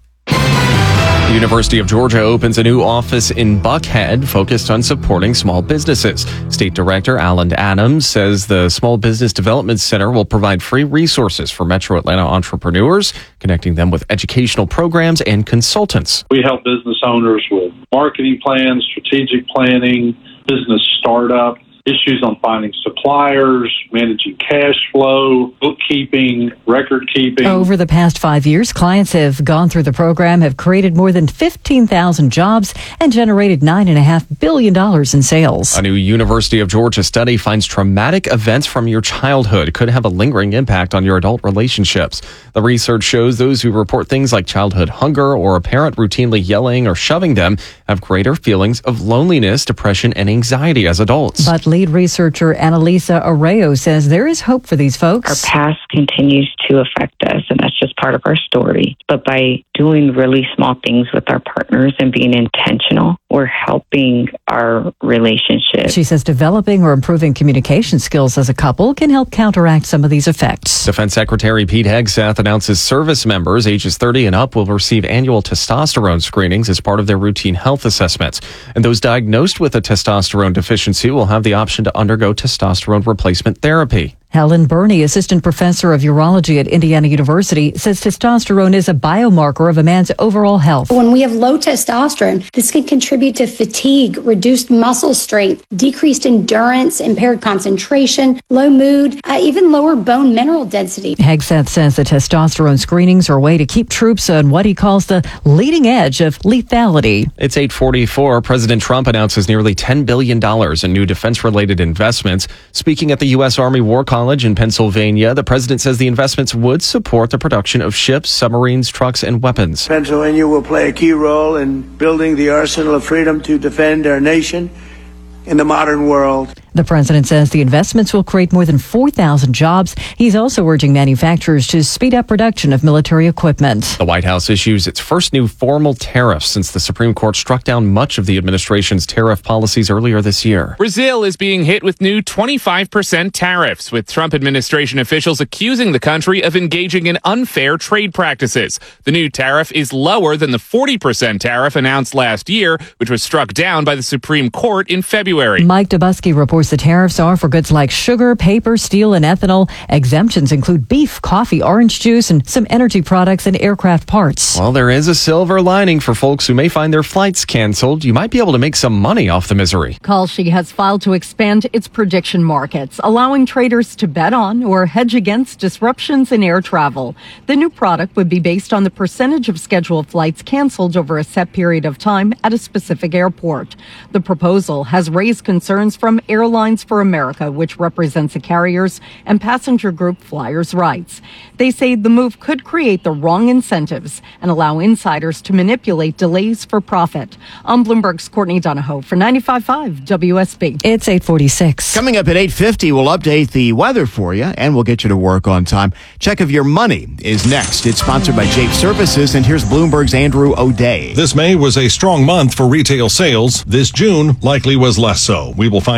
[SPEAKER 19] The University of Georgia opens a new office in Buckhead focused on supporting small businesses. State Director Alan Adams says the Small Business Development Center will provide free resources for Metro Atlanta entrepreneurs, connecting them with educational programs and consultants.
[SPEAKER 9] We help business owners with marketing plans, strategic planning, business startup, issues on finding suppliers, managing cash flow, bookkeeping, record keeping.
[SPEAKER 17] Over the past five years, clients have gone through the program, have created more than fifteen thousand jobs, and generated nine point five billion dollars in sales.
[SPEAKER 19] A new University of Georgia study finds traumatic events from your childhood could have a lingering impact on your adult relationships. The research shows those who report things like childhood hunger or a parent routinely yelling or shoving them have greater feelings of loneliness, depression, and anxiety as adults.
[SPEAKER 17] But lead researcher Annalisa Arreo says there is hope for these folks.
[SPEAKER 10] Our past continues to affect us, and that's just part of our story. But by doing really small things with our partners and being intentional, we're helping our relationship.
[SPEAKER 17] She says developing or improving communication skills as a couple can help counteract some of these effects.
[SPEAKER 19] Defense Secretary Pete Hegseth announces service members ages thirty and up will receive annual testosterone screenings as part of their routine health assessments. And those diagnosed with a testosterone deficiency will have the option to undergo testosterone replacement therapy.
[SPEAKER 17] Helen Burney, assistant professor of urology at Indiana University, says testosterone is a biomarker of a man's overall health.
[SPEAKER 11] When we have low testosterone, this can contribute to fatigue, reduced muscle strength, decreased endurance, impaired concentration, low mood, uh, even lower bone mineral density.
[SPEAKER 17] Hegseth says the testosterone screenings are a way to keep troops on what he calls the leading edge of lethality.
[SPEAKER 19] It's eight forty-four. President Trump announces nearly ten billion dollars in new defense-related investments. Speaking at the U S. Army War College in Pennsylvania, the president says the investments would support the production of ships, submarines, trucks, and weapons.
[SPEAKER 12] Pennsylvania will play a key role in building the arsenal of freedom to defend our nation in the modern world.
[SPEAKER 17] The president says the investments will create more than four thousand jobs. He's also urging manufacturers to speed up production of military equipment.
[SPEAKER 19] The White House issues its first new formal tariff since the Supreme Court struck down much of the administration's tariff policies earlier this year.
[SPEAKER 25] Brazil is being hit with new twenty-five percent tariffs, with Trump administration officials accusing the country of engaging in unfair trade practices. The new tariff is lower than the forty percent tariff announced last year, which was struck down by the Supreme Court in February.
[SPEAKER 17] Mike Dubusky reports the tariffs are for goods like sugar, paper, steel, and ethanol. Exemptions include beef, coffee, orange juice, and some energy products and aircraft parts.
[SPEAKER 19] Well, there is a silver lining for folks who may find their flights canceled. You might be able to make some money off the misery.
[SPEAKER 27] Kalshi has filed to expand its prediction markets, allowing traders to bet on or hedge against disruptions in air travel. The new product would be based on the percentage of scheduled flights canceled over a set period of time at a specific airport. The proposal has raised concerns from airlines for America, which represents the carriers and passenger group Flyers Rights. They say the move could create the wrong incentives and allow insiders to manipulate delays for profit. I'm Bloomberg's Courtney Donahoe for ninety-five point five W S B.
[SPEAKER 17] It's eight forty-six.
[SPEAKER 2] Coming up at eight fifty, we'll update the weather for you, and we'll get you to work on time. Check of Your Money is next. It's sponsored by Jape Services, and here's Bloomberg's Andrew O'Day.
[SPEAKER 28] This May was a strong month for retail sales. This June likely was less so. We will find out this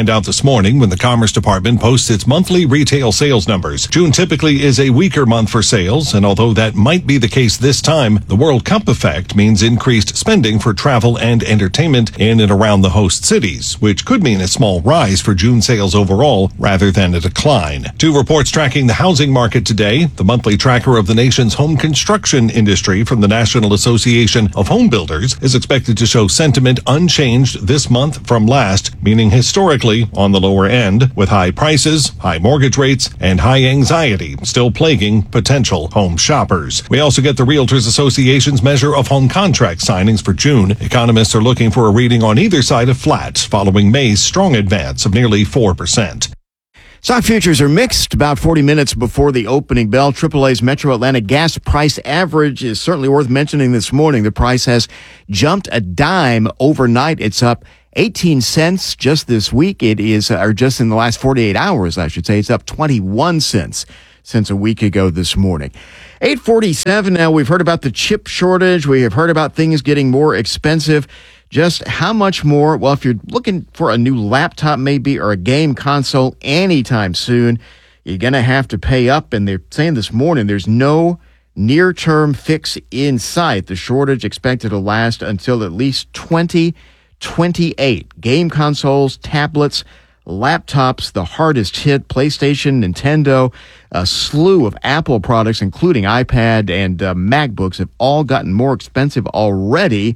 [SPEAKER 3] this morning when the Commerce Department posts its monthly retail sales numbers. June typically is a weaker month for sales, and although that might be the case this time, the World Cup effect means increased spending for travel and entertainment in and around the host cities, which could mean a small rise for June sales overall rather than a decline. Two reports tracking the housing market today. The monthly tracker of the nation's home construction industry from the National Association of Home Builders is expected to show sentiment unchanged this month from last, meaning historically on the lower end, with high prices, high mortgage rates, and high anxiety still plaguing potential home shoppers. We also get the Realtors Association's measure of home contract signings for June. Economists are looking for a reading on either side of flat following May's strong advance of nearly four percent.
[SPEAKER 2] Stock futures are mixed about forty minutes before the opening bell. triple A's Metro Atlanta gas price average is certainly worth mentioning this morning. The price has jumped a dime overnight. It's up eighteen cents just this week. It is, or just in the last forty-eight hours, I should say. It's up twenty-one cents since a week ago this morning. eight forty-seven now. We've heard about the chip shortage. We have heard about things getting more expensive. Just how much more? Well, if you're looking for a new laptop maybe or a game console anytime soon, you're going to have to pay up. And they're saying this morning there's no near-term fix in sight. The shortage expected to last until at least twenty twenty-eight. Game consoles, tablets, laptops, the hardest hit, PlayStation, Nintendo, a slew of Apple products, including iPad and uh, MacBooks, have all gotten more expensive already.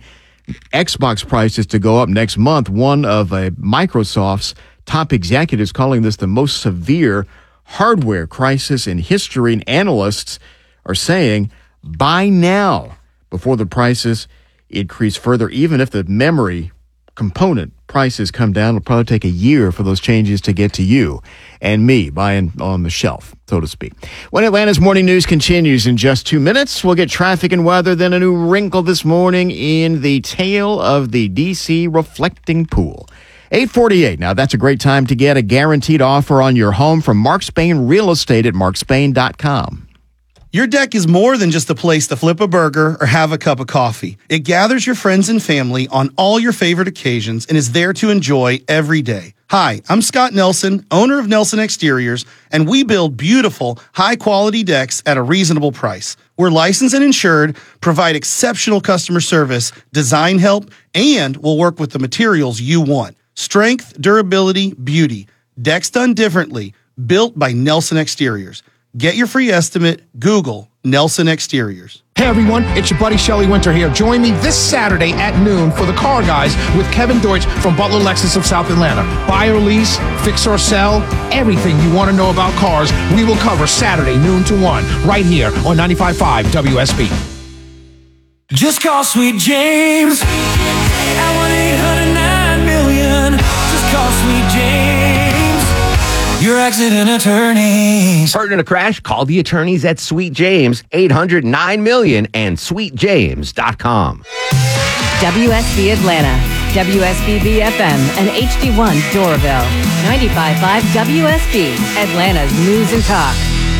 [SPEAKER 2] Xbox prices to go up next month. One of uh, Microsoft's top executives calling this the most severe hardware crisis in history, and analysts are saying buy now before the prices increase further. Even if the memory component prices come down, it'll probably take a year for those changes to get to you and me buying on the shelf, so to speak. When Atlanta's morning news continues in just two minutes, we'll get traffic and weather, then a new wrinkle this morning in the tale of the D C reflecting pool. eight forty-eight. Now, that's a great time to get a guaranteed offer on your home from Mark Spain Real Estate at mark spain dot com.
[SPEAKER 13] Your deck is more than just a place to flip a burger or have a cup of coffee. It gathers your friends and family on all your favorite occasions and is there to enjoy every day. Hi, I'm Scott Nelson, owner of Nelson Exteriors, and we build beautiful, high-quality decks at a reasonable price. We're licensed and insured, provide exceptional customer service, design help, and we'll work with the materials you want. Strength, durability, beauty. Decks done differently. Built by Nelson Exteriors. Get your free estimate. Google Nelson Exteriors.
[SPEAKER 14] Hey everyone, it's your buddy Shelly Winter here. Join me this Saturday at noon for the Car Guys with Kevin Deutsch from Butler Lexus of South Atlanta. Buy or lease, fix or sell, everything you want to know about cars, we will cover Saturday noon to one right here on ninety-five point five W S B.
[SPEAKER 16] Just call Sweet James at one eight hundred nine million. Just call Sweet James, your accident attorneys.
[SPEAKER 4] Hurt in a crash? Call the attorneys at Sweet James, eight hundred nine million and sweet james dot com.
[SPEAKER 18] W S B Atlanta, W S B B F M, and H D one Doraville. ninety-five point five W S B, Atlanta's News and Talk.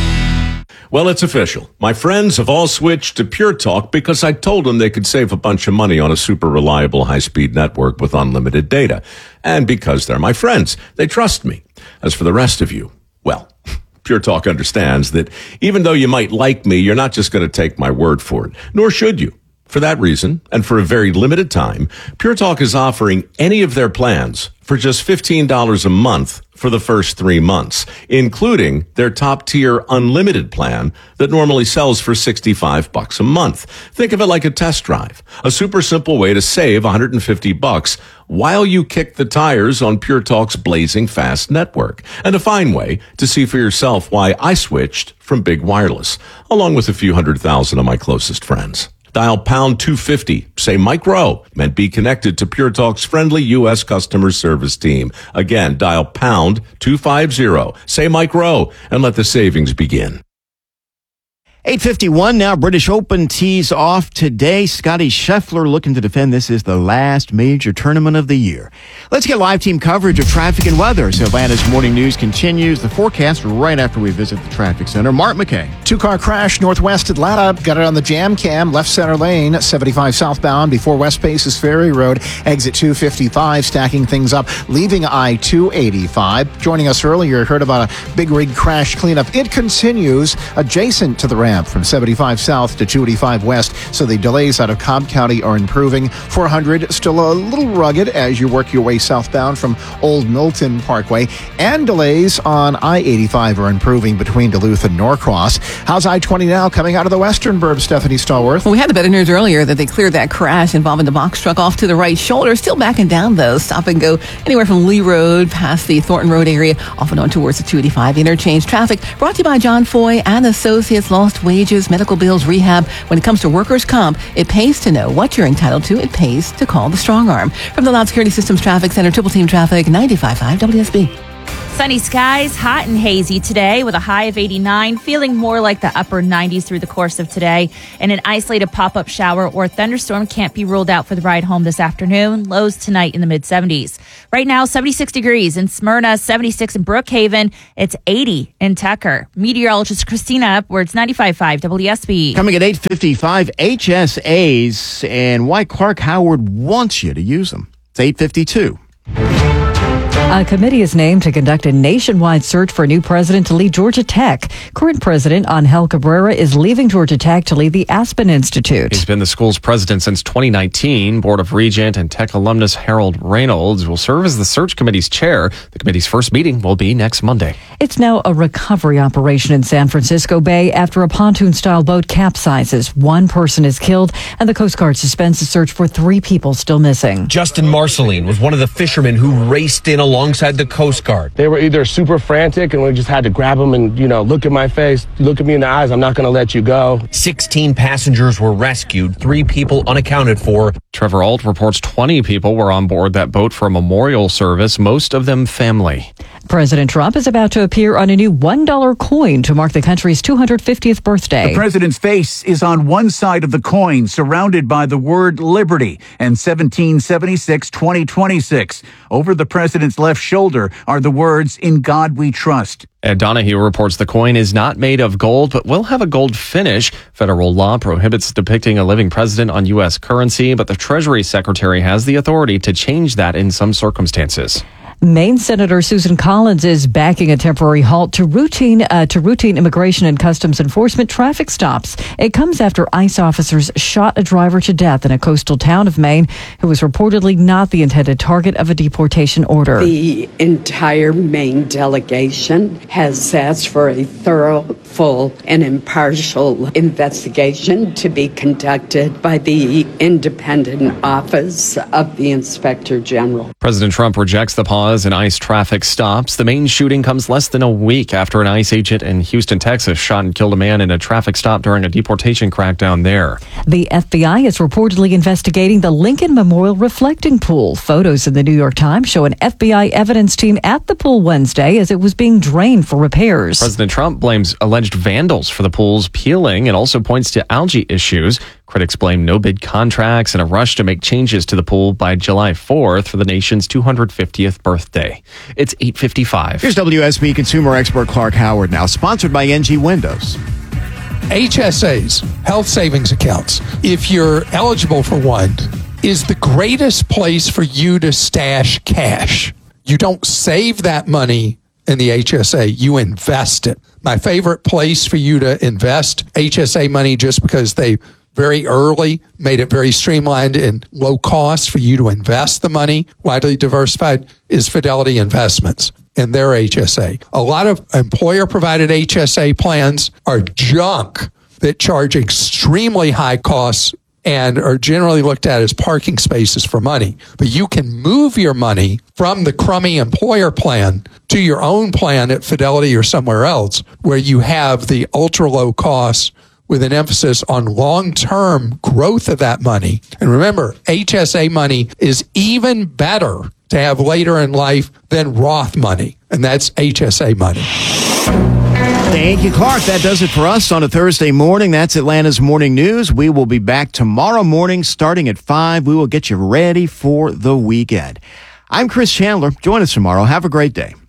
[SPEAKER 20] Well, it's official. My friends have all switched to Pure Talk because I told them they could save a bunch of money on a super reliable high-speed network with unlimited data. And because they're my friends, they trust me. As for the rest of you, well, Pure Talk understands that even though you might like me, you're not just going to take my word for it, nor should you. For that reason, and for a very limited time, Pure Talk is offering any of their plans for just fifteen dollars a month for the first three months, including their top-tier unlimited plan that normally sells for sixty-five bucks a month. Think of it like a test drive, a super simple way to save one hundred fifty bucks while you kick the tires on Pure Talk's blazing fast network, and a fine way to see for yourself why I switched from Big Wireless, along with a few hundred thousand of my closest friends. Dial pound two fifty, say Mike Rowe, and be connected to Pure Talk's friendly U S customer service team. Again, dial pound two fifty, say Mike Rowe, and let the savings begin.
[SPEAKER 2] eight fifty-one now. British Open tees off today. Scotty Scheffler looking to defend. This is the last major tournament of the year. Let's get live team coverage of traffic and weather. So Atlanta's morning news continues. The forecast right after we visit the traffic center. Mark McKay.
[SPEAKER 15] Two-car crash northwest Atlanta. Got it on the jam cam. Left center lane, seventy-five southbound before West Paces Ferry Road. Exit two fifty-five, stacking things up, leaving I two eighty-five. Joining us earlier, heard about a big rig crash cleanup. It continues adjacent to the ramp from seventy-five south to two eighty-five west, so the delays out of Cobb County are improving. four hundred still a little rugged as you work your way southbound from Old Milton Parkway, and delays on I eighty-five are improving between Duluth and Norcross. How's I twenty now coming out of the western burb, Stephanie Stallworth?
[SPEAKER 5] Well, we had the better news earlier that they cleared that crash involving the box truck off to the right shoulder. Still backing down, though. Stop and go anywhere from Lee Road past the Thornton Road area, off and on towards the two eighty-five interchange. Traffic brought to you by John Foy and Associates. Lost wages, medical bills, rehab. When it comes to workers' comp, it pays to know what you're entitled to. It pays to call the Strong Arm. From the Loud Security Systems Traffic Center, Triple Team Traffic, ninety-five point five W S B.
[SPEAKER 1] Sunny skies, hot and hazy today with a high of eighty-nine, feeling more like the upper nineties through the course of today. And an isolated pop-up shower or thunderstorm can't be ruled out for the ride home this afternoon. Lows tonight in the mid-seventies. Right now, seventy-six degrees in Smyrna, seventy-six in Brookhaven. It's eighty in Tucker. Meteorologist Christina Upwards, ninety-five point five W S B.
[SPEAKER 2] Coming at eight fifty-five, H S As and why Clark Howard wants you to use them. It's eight fifty-two.
[SPEAKER 17] A committee is named to conduct a nationwide search for a new president to lead Georgia Tech. Current president Angel Cabrera is leaving Georgia Tech to lead the Aspen Institute.
[SPEAKER 19] He's been the school's president since twenty nineteen. Board of Regent and Tech alumnus Harold Reynolds will serve as the search committee's chair. The committee's first meeting will be next Monday.
[SPEAKER 17] It's now a recovery operation in San Francisco Bay after a pontoon-style boat capsizes. One person is killed, and the Coast Guard suspends the search for three people still missing.
[SPEAKER 6] Justin Marceline was one of the fishermen who raced in alongside the Coast Guard.
[SPEAKER 7] They were either super frantic and we just had to grab them and, you know, look at my face, look at me in the eyes. I'm not going to let you go.
[SPEAKER 6] sixteen passengers were rescued, three people unaccounted for.
[SPEAKER 19] Trevor Alt reports twenty people were on board that boat for a memorial service, most of them family.
[SPEAKER 17] President Trump is about to appear on a new one dollar coin to mark the country's two hundred fiftieth birthday.
[SPEAKER 8] The president's face is on one side of the coin, surrounded by the word liberty and seventeen seventy-six to twenty twenty-six. Over the president's left shoulder are the words, "In God We Trust."
[SPEAKER 19] Ed Donahue reports the coin is not made of gold, but will have a gold finish. Federal law prohibits depicting a living president on U S currency, but the Treasury Secretary has the authority to change that in some circumstances.
[SPEAKER 17] Maine Senator Susan Collins is backing a temporary halt to routine uh, to routine immigration and customs enforcement traffic stops. It comes after ICE officers shot a driver to death in a coastal town of Maine who was reportedly not the intended target of a deportation order.
[SPEAKER 21] The entire Maine delegation has asked for a thorough, full, and impartial investigation to be conducted by the independent office of the Inspector General.
[SPEAKER 19] President Trump rejects the pause in ICE traffic stops. The Maine shooting comes less than a week after an ICE agent in Houston, Texas shot and killed a man in a traffic stop during a deportation crackdown there.
[SPEAKER 17] The F B I is reportedly investigating the Lincoln Memorial reflecting pool. Photos in the New York Times show an F B I evidence team at the pool Wednesday as it was being drained for repairs.
[SPEAKER 19] President Trump blames alleged vandals for the pool's peeling and also points to algae issues. Critics blame no-bid contracts and a rush to make changes to the pool by July fourth for the nation's two hundred fiftieth birthday. It's eight fifty-five.
[SPEAKER 2] Here's W S B consumer expert Clark Howard now, sponsored by N G Windows.
[SPEAKER 22] H S As, health savings accounts, if you're eligible for one, is the greatest place for you to stash cash. You don't save that money in the H S A, you invest it. My favorite place for you to invest H S A money, just because they very early made it very streamlined and low cost for you to invest the money, widely diversified, is Fidelity Investments and their H S A. A lot of employer-provided H S A plans are junk that charge extremely high costs and are generally looked at as parking spaces for money. But you can move your money from the crummy employer plan to your own plan at Fidelity or somewhere else where you have the ultra-low costs with an emphasis on long-term growth of that money. And remember, H S A money is even better to have later in life than Roth money, and that's H S A money.
[SPEAKER 2] Thank you, Clark. That does it for us on a Thursday morning. That's Atlanta's Morning News. We will be back tomorrow morning starting at five. We will get you ready for the weekend. I'm Chris Chandler. Join us tomorrow. Have a great day.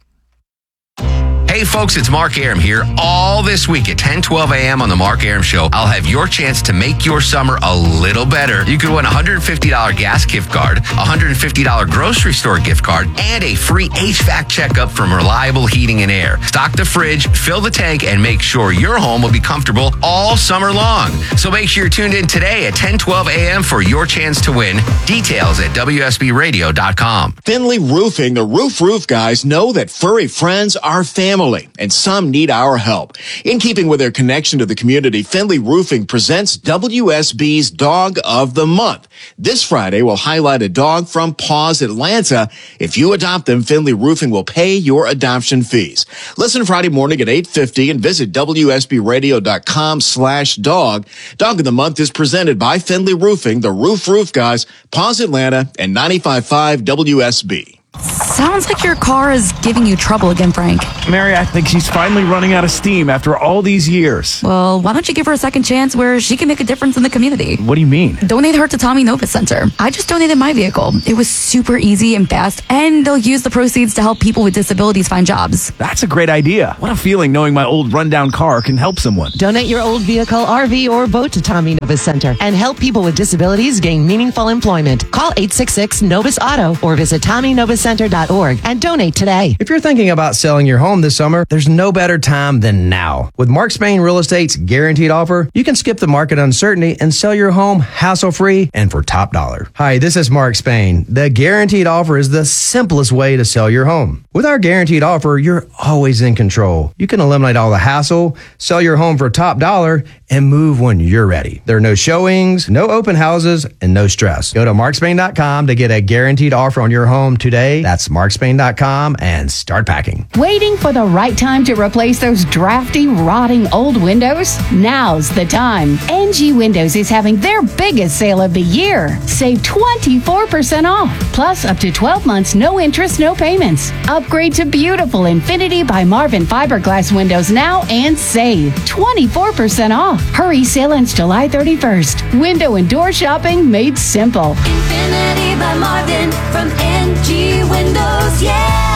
[SPEAKER 4] Hey folks, it's Mark Arum here. All this week at ten twelve a.m. on the Mark Arum Show, I'll have your chance to make your summer a little better. You could win a one hundred fifty dollars gas gift card, a one hundred fifty dollars grocery store gift card, and a free H V A C checkup from Reliable Heating and Air. Stock the fridge, fill the tank, and make sure your home will be comfortable all summer long. So make sure you're tuned in today at ten twelve a.m. for your chance to win. Details at W S B radio dot com.
[SPEAKER 9] Finley Roofing, the Roof Roof guys, know that furry friends are family, and some need our help. In keeping with their connection to the community, Finley Roofing presents W S B's Dog of the Month. This Friday, we'll highlight a dog from Paws Atlanta. If you adopt them, Finley Roofing will pay your adoption fees. Listen Friday morning at eight fifty and visit W S B radio dot com slash dog. Dog of the Month is presented by Finley Roofing, the Roof Roof guys, Paws Atlanta, and ninety-five point five W S B.
[SPEAKER 10] Sounds like your car is giving you trouble again, Frank.
[SPEAKER 11] Mary, I think she's finally running out of steam after all these years.
[SPEAKER 10] Well, why don't you give her a second chance where she can make a difference in the community?
[SPEAKER 11] What do you mean?
[SPEAKER 10] Donate her to Tommy Novus Center. I just donated my vehicle. It was super easy and fast, and they'll use the proceeds to help people with disabilities find jobs.
[SPEAKER 11] That's a great idea. What a feeling knowing my old rundown car can help someone.
[SPEAKER 12] Donate your old vehicle, R V, or boat to Tommy Novus Center and help people with disabilities gain meaningful employment. Call eight six six Novus Auto or visit tommy novus center dot org and donate today.
[SPEAKER 6] If you're thinking about selling your home this summer, there's no better time than now. With Mark Spain Real Estate's guaranteed offer, you can skip the market uncertainty and sell your home hassle-free and for top dollar. Hi, this is Mark Spain. The guaranteed offer is the simplest way to sell your home. With our guaranteed offer, you're always in control. You can eliminate all the hassle, sell your home for top dollar, and move when you're ready. There are no showings, no open houses, and no stress. Go to mark spain dot com to get a guaranteed offer on your home today. That's mark spain dot com and start packing.
[SPEAKER 23] Waiting for the right time to replace those drafty, rotting old windows? Now's the time. N G Windows is having their biggest sale of the year. Save twenty-four percent off, plus up to twelve months, no interest, no payments. Upgrade to beautiful Infinity by Marvin fiberglass windows now and save twenty-four percent off. Hurry, sale ends July thirty-first. Window and door shopping made simple.
[SPEAKER 24] Infinity by Marvin from N G Windows, yeah!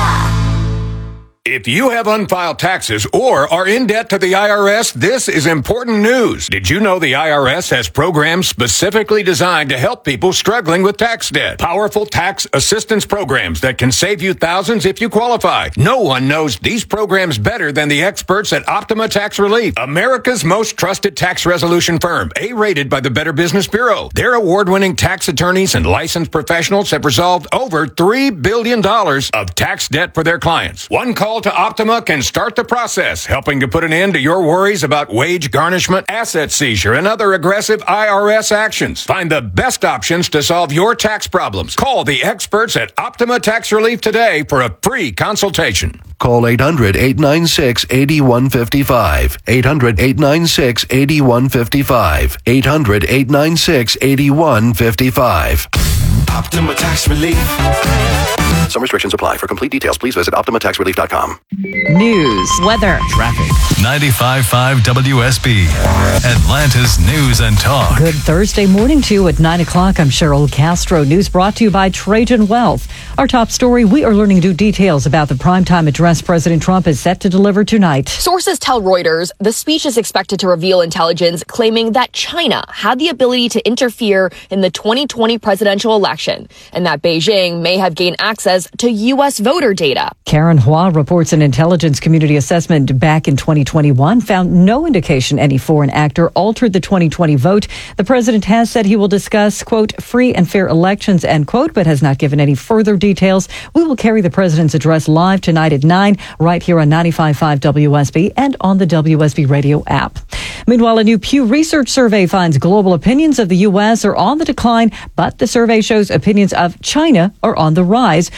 [SPEAKER 26] If you have unfiled taxes or are in debt to the I R S, this is important news. Did you know the I R S has programs specifically designed to help people struggling with tax debt? Powerful tax assistance programs that can save you thousands if you qualify. No one knows these programs better than the experts at Optima Tax Relief, America's most trusted tax resolution firm, A-rated by the Better Business Bureau. Their award-winning tax attorneys and licensed professionals have resolved over three billion dollars of tax debt for their clients. One call to Optima can start the process, helping to put an end to your worries about wage garnishment, asset seizure, and other aggressive I R S actions. Find the best options to solve your tax problems. Call the experts at Optima Tax Relief today for a free consultation.
[SPEAKER 28] Call eight hundred, eight nine six, eight one five five. eight hundred, eight nine six, eight one five five. eight hundred, eight nine six, eight one five five.
[SPEAKER 16] Optima Tax Relief.
[SPEAKER 28] Some restrictions apply. For complete details, please visit optima tax relief dot com.
[SPEAKER 1] News, weather,
[SPEAKER 2] traffic.
[SPEAKER 29] ninety-five point five W S B, Atlanta's News and Talk.
[SPEAKER 17] Good Thursday morning to you at nine o'clock. I'm Cheryl Castro. News brought to you by Trajan Wealth. Our top story, we are learning new details about the primetime address President Trump is set to deliver tonight.
[SPEAKER 30] Sources tell Reuters the speech is expected to reveal intelligence claiming that China had the ability to interfere in the twenty twenty presidential election and that Beijing may have gained access to U S voter data.
[SPEAKER 17] Karen Hua reports an intelligence community assessment back in twenty twenty-one found no indication any foreign actor altered the twenty twenty vote. The president has said he will discuss, quote, free and fair elections, end quote, but has not given any further details. We will carry the president's address live tonight at nine, right here on ninety-five point five W S B and on the W S B radio app. Meanwhile, a new Pew Research survey finds global opinions of the U S are on the decline, but the survey shows opinions of China are on the rise.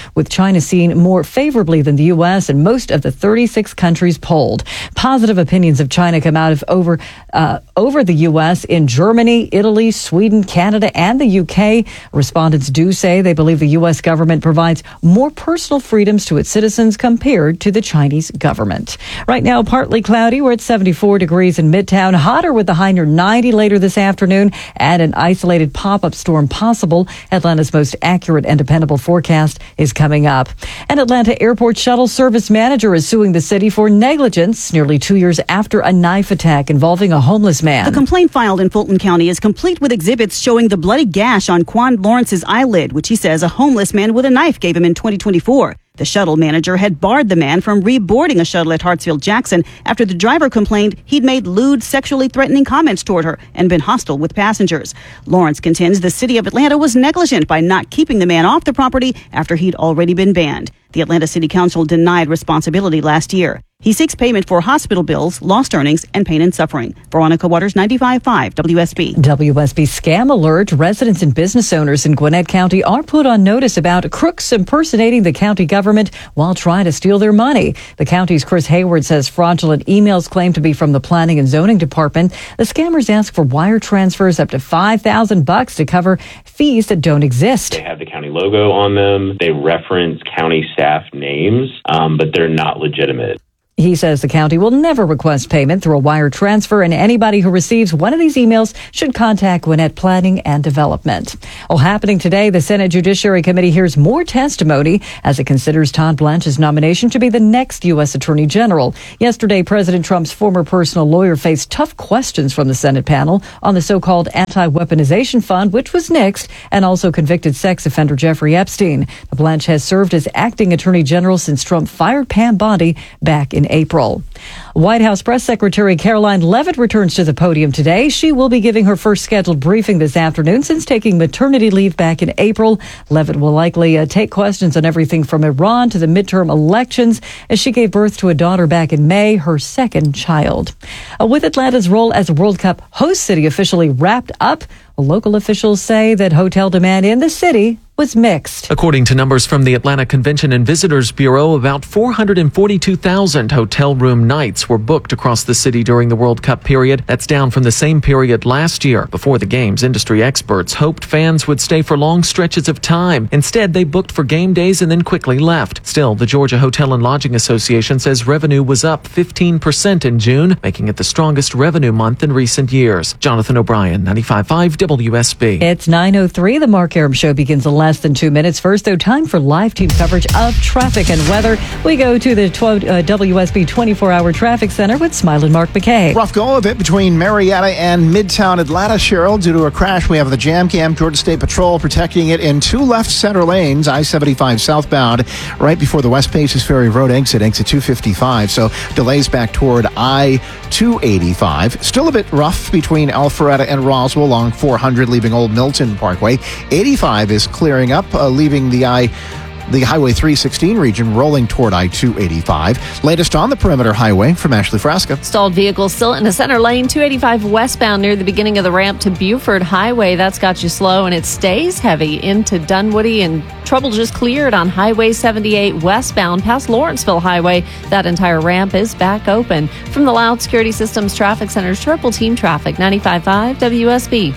[SPEAKER 17] with China seen more favorably than the U S in most of the thirty-six countries polled. Positive opinions of China come out of over uh, over the U S in Germany, Italy, Sweden, Canada, and the U K. Respondents do say they believe the U S government provides more personal freedoms to its citizens compared to the Chinese government. Right now, partly cloudy. We're at seventy-four degrees in Midtown. Hotter with the high near ninety later this afternoon, and an isolated pop-up storm possible. Atlanta's most accurate and dependable forecast is coming up. An Atlanta airport shuttle service manager is suing the city for negligence nearly two years after a knife attack involving a homeless man.
[SPEAKER 3] The complaint filed in Fulton County is complete with exhibits showing the bloody gash on Quan Lawrence's eyelid, which he says a homeless man with a knife gave him in twenty twenty-four. The shuttle manager had barred the man from reboarding a shuttle at Hartsfield-Jackson after the driver complained he'd made lewd, sexually threatening comments toward her and been hostile with passengers. Lawrence contends the city of Atlanta was negligent by not keeping the man off the property after he'd already been banned. The Atlanta City Council denied responsibility last year. He seeks payment for hospital bills, lost earnings, and pain and suffering. Veronica Waters, ninety-five point five W S B.
[SPEAKER 17] W S B scam alert. Residents and business owners in Gwinnett County are put on notice about crooks impersonating the county government while trying to steal their money. The county's Chris Hayward says fraudulent emails claim to be from the Planning and Zoning Department. The scammers ask for wire transfers up to five thousand bucks to cover fees that don't exist.
[SPEAKER 5] They have the county logo on them. They reference county staff names, um, but they're not legitimate.
[SPEAKER 17] He says the county will never request payment through a wire transfer, and anybody who receives one of these emails should contact Gwinnett Planning and Development. Well, happening today, the Senate Judiciary Committee hears more testimony as it considers Todd Blanche's nomination to be the next U S Attorney General. Yesterday, President Trump's former personal lawyer faced tough questions from the Senate panel on the so-called anti-weaponization fund, which was nixed, and also convicted sex offender Jeffrey Epstein. Blanche has served as acting Attorney General since Trump fired Pam Bondi back in April. White House Press Secretary Caroline Leavitt returns to the podium today. She will be giving her first scheduled briefing this afternoon since taking maternity leave back in April. Leavitt will likely uh, take questions on everything from Iran to the midterm elections, as she gave birth to a daughter back in May, her second child. Uh, with Atlanta's role as a World Cup host city officially wrapped up, local officials say that hotel demand in the city was mixed.
[SPEAKER 7] According to numbers from the Atlanta Convention and Visitors Bureau, about four hundred forty-two thousand hotel room nights were booked across the city during the World Cup period. That's down from the same period last year. Before the games, industry experts hoped fans would stay for long stretches of time. Instead, they booked for game days and then quickly left. Still, the Georgia Hotel and Lodging Association says revenue was up fifteen percent in June, making it the strongest revenue month in recent years. Jonathan O'Brien, ninety-five point five W S B.
[SPEAKER 17] It's nine oh three. The Mark Arum Show begins in less than two minutes. First, though, time for live team coverage of traffic and weather. We go to the twelve, uh, W S B twenty-four hour traffic center with Smilin' Mark McKay.
[SPEAKER 13] Rough go of it between Marietta and Midtown Atlanta, Cheryl. Due to a crash, we have the Jam Cam, Georgia State Patrol protecting it in two left center lanes, I seventy-five southbound, right before the West Paces Ferry Road exit, exit two fifty-five. So delays back toward I two eighty-five. Still a bit rough between Alpharetta and Roswell along four hundred, leaving Old Milton Parkway. eighty-five is clearing up, uh, leaving the I. The Highway three sixteen region rolling toward I two eighty-five. Latest on the Perimeter Highway from Ashley Frasca.
[SPEAKER 14] Stalled vehicles still in the center lane, two eighty-five westbound near the beginning of the ramp to Buford Highway. That's got you slow, and it stays heavy into Dunwoody, and trouble just cleared on Highway seventy-eight westbound past Lawrenceville Highway. That entire ramp is back open. From the Loud Security Systems Traffic Center's Triple Team Traffic, ninety-five point five W S B.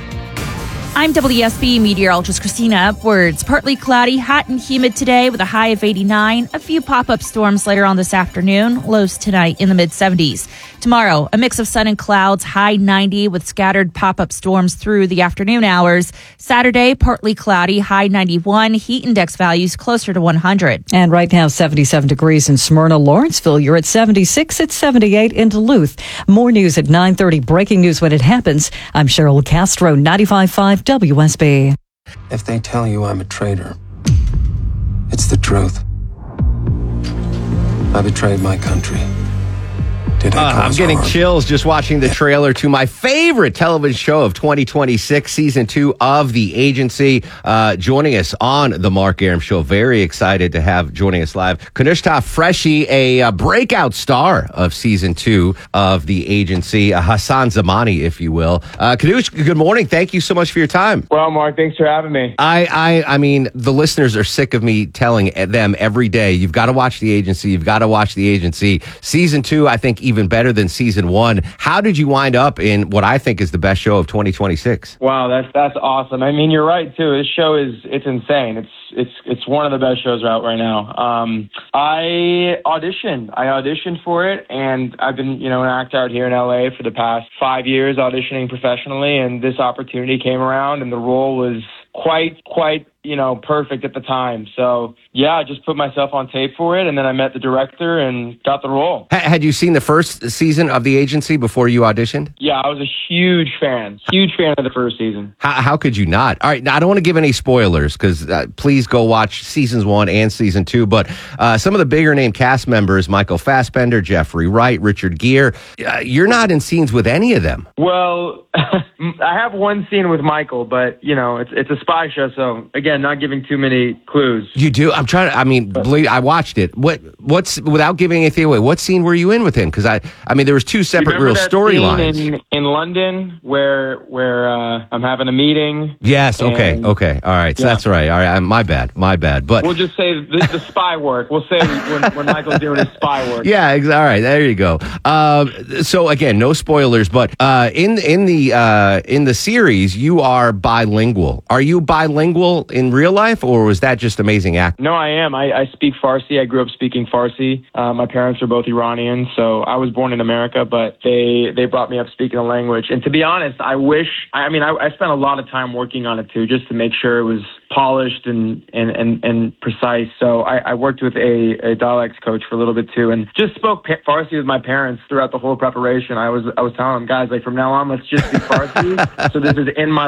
[SPEAKER 1] I'm W S B meteorologist Christina Upwards. Partly cloudy, hot and humid today with a high of eighty-nine. A few pop-up storms later on this afternoon. Lows tonight in the mid-seventies. Tomorrow, a mix of sun and clouds, high ninety with scattered pop-up storms through the afternoon hours. Saturday, partly cloudy, high ninety-one. Heat index values closer to one hundred.
[SPEAKER 17] And right now, seventy-seven degrees in Smyrna, Lawrenceville. You're at seventy-six, at seventy-eight in Duluth. More news at nine thirty. Breaking news when it happens. I'm Cheryl Castro, ninety-five point five W S B.
[SPEAKER 15] If they tell you I'm a traitor, it's the truth. I betrayed my country. Did I
[SPEAKER 2] Uh, I'm
[SPEAKER 15] cause
[SPEAKER 2] getting
[SPEAKER 15] harm?
[SPEAKER 2] chills just watching the trailer to my favorite television show of twenty twenty-six, season two of The Agency. Uh, joining us on the Mark Arum Show. Very excited to have joining us live Kanushta Freshy, a uh, breakout star of season two of The Agency, uh, Hassan Zamani, if you will. Uh, Kanush, good morning. Thank you so much for your time.
[SPEAKER 4] Well, Mark, thanks for having me.
[SPEAKER 2] I, I, I mean, the listeners are sick of me telling them every day, you've got to watch The Agency. You've got to watch The Agency. Season two, I think, even better than season one. How did you wind up in what I think is the best show of twenty twenty-six?
[SPEAKER 4] Wow, that's that's awesome. I mean, you're right too. This show is it's insane. It's it's it's one of the best shows out right now. Um, I auditioned. I auditioned for it, and I've been you know an actor out here in L A for the past five years auditioning professionally, and this opportunity came around, and the role was quite quite you know perfect at the time. So yeah, I just put myself on tape for it, and then I met the director and got the role.
[SPEAKER 2] H- had you seen the first season of The Agency before you auditioned?
[SPEAKER 4] Yeah, I was a huge fan, huge fan of the first season.
[SPEAKER 2] How, how could you not? All right, now I don't want to give any spoilers because uh, please go watch seasons one and season two. But uh, some of the bigger name cast members, Michael Fassbender, Jeffrey Wright, Richard Gere, uh, you're not in scenes with any of them.
[SPEAKER 4] Well, I have one scene with Michael, but you know it's it's a spy show, so again, not giving too many clues.
[SPEAKER 2] You do? I'm trying to, I mean, believe, I watched it. What, what's, without giving anything away, what scene were you in with him? Because I, I mean, there was two separate real storylines.
[SPEAKER 4] In, in London where, where, uh, I'm having a meeting.
[SPEAKER 2] Yes. Okay.
[SPEAKER 4] and-
[SPEAKER 2] Okay. All right. So
[SPEAKER 4] Yeah.
[SPEAKER 2] that's right. All right. I'm, my bad. My bad. But
[SPEAKER 4] We'll just say the, the spy work. We'll say when, when Michael's doing his spy work.
[SPEAKER 2] yeah. Ex- all right. There you go. Um, so again, no spoilers, but, uh, in, in the, uh, in the series, you are bilingual. Are you bilingual in real life, or was that just amazing acting?
[SPEAKER 4] No, I am. I, I speak Farsi. I grew up speaking Farsi. Uh, my parents are both Iranian, so I was born in America, but they, they brought me up speaking the language. And to be honest, I wish, I mean, I, I spent a lot of time working on it too, just to make sure it was polished and, and, and, and precise. So I, I worked with a, a dialects coach for a little bit too, and just spoke pa- Farsi with my parents throughout the whole preparation. I was, I was telling them, guys, like from now on, let's just speak Farsi. So this is in my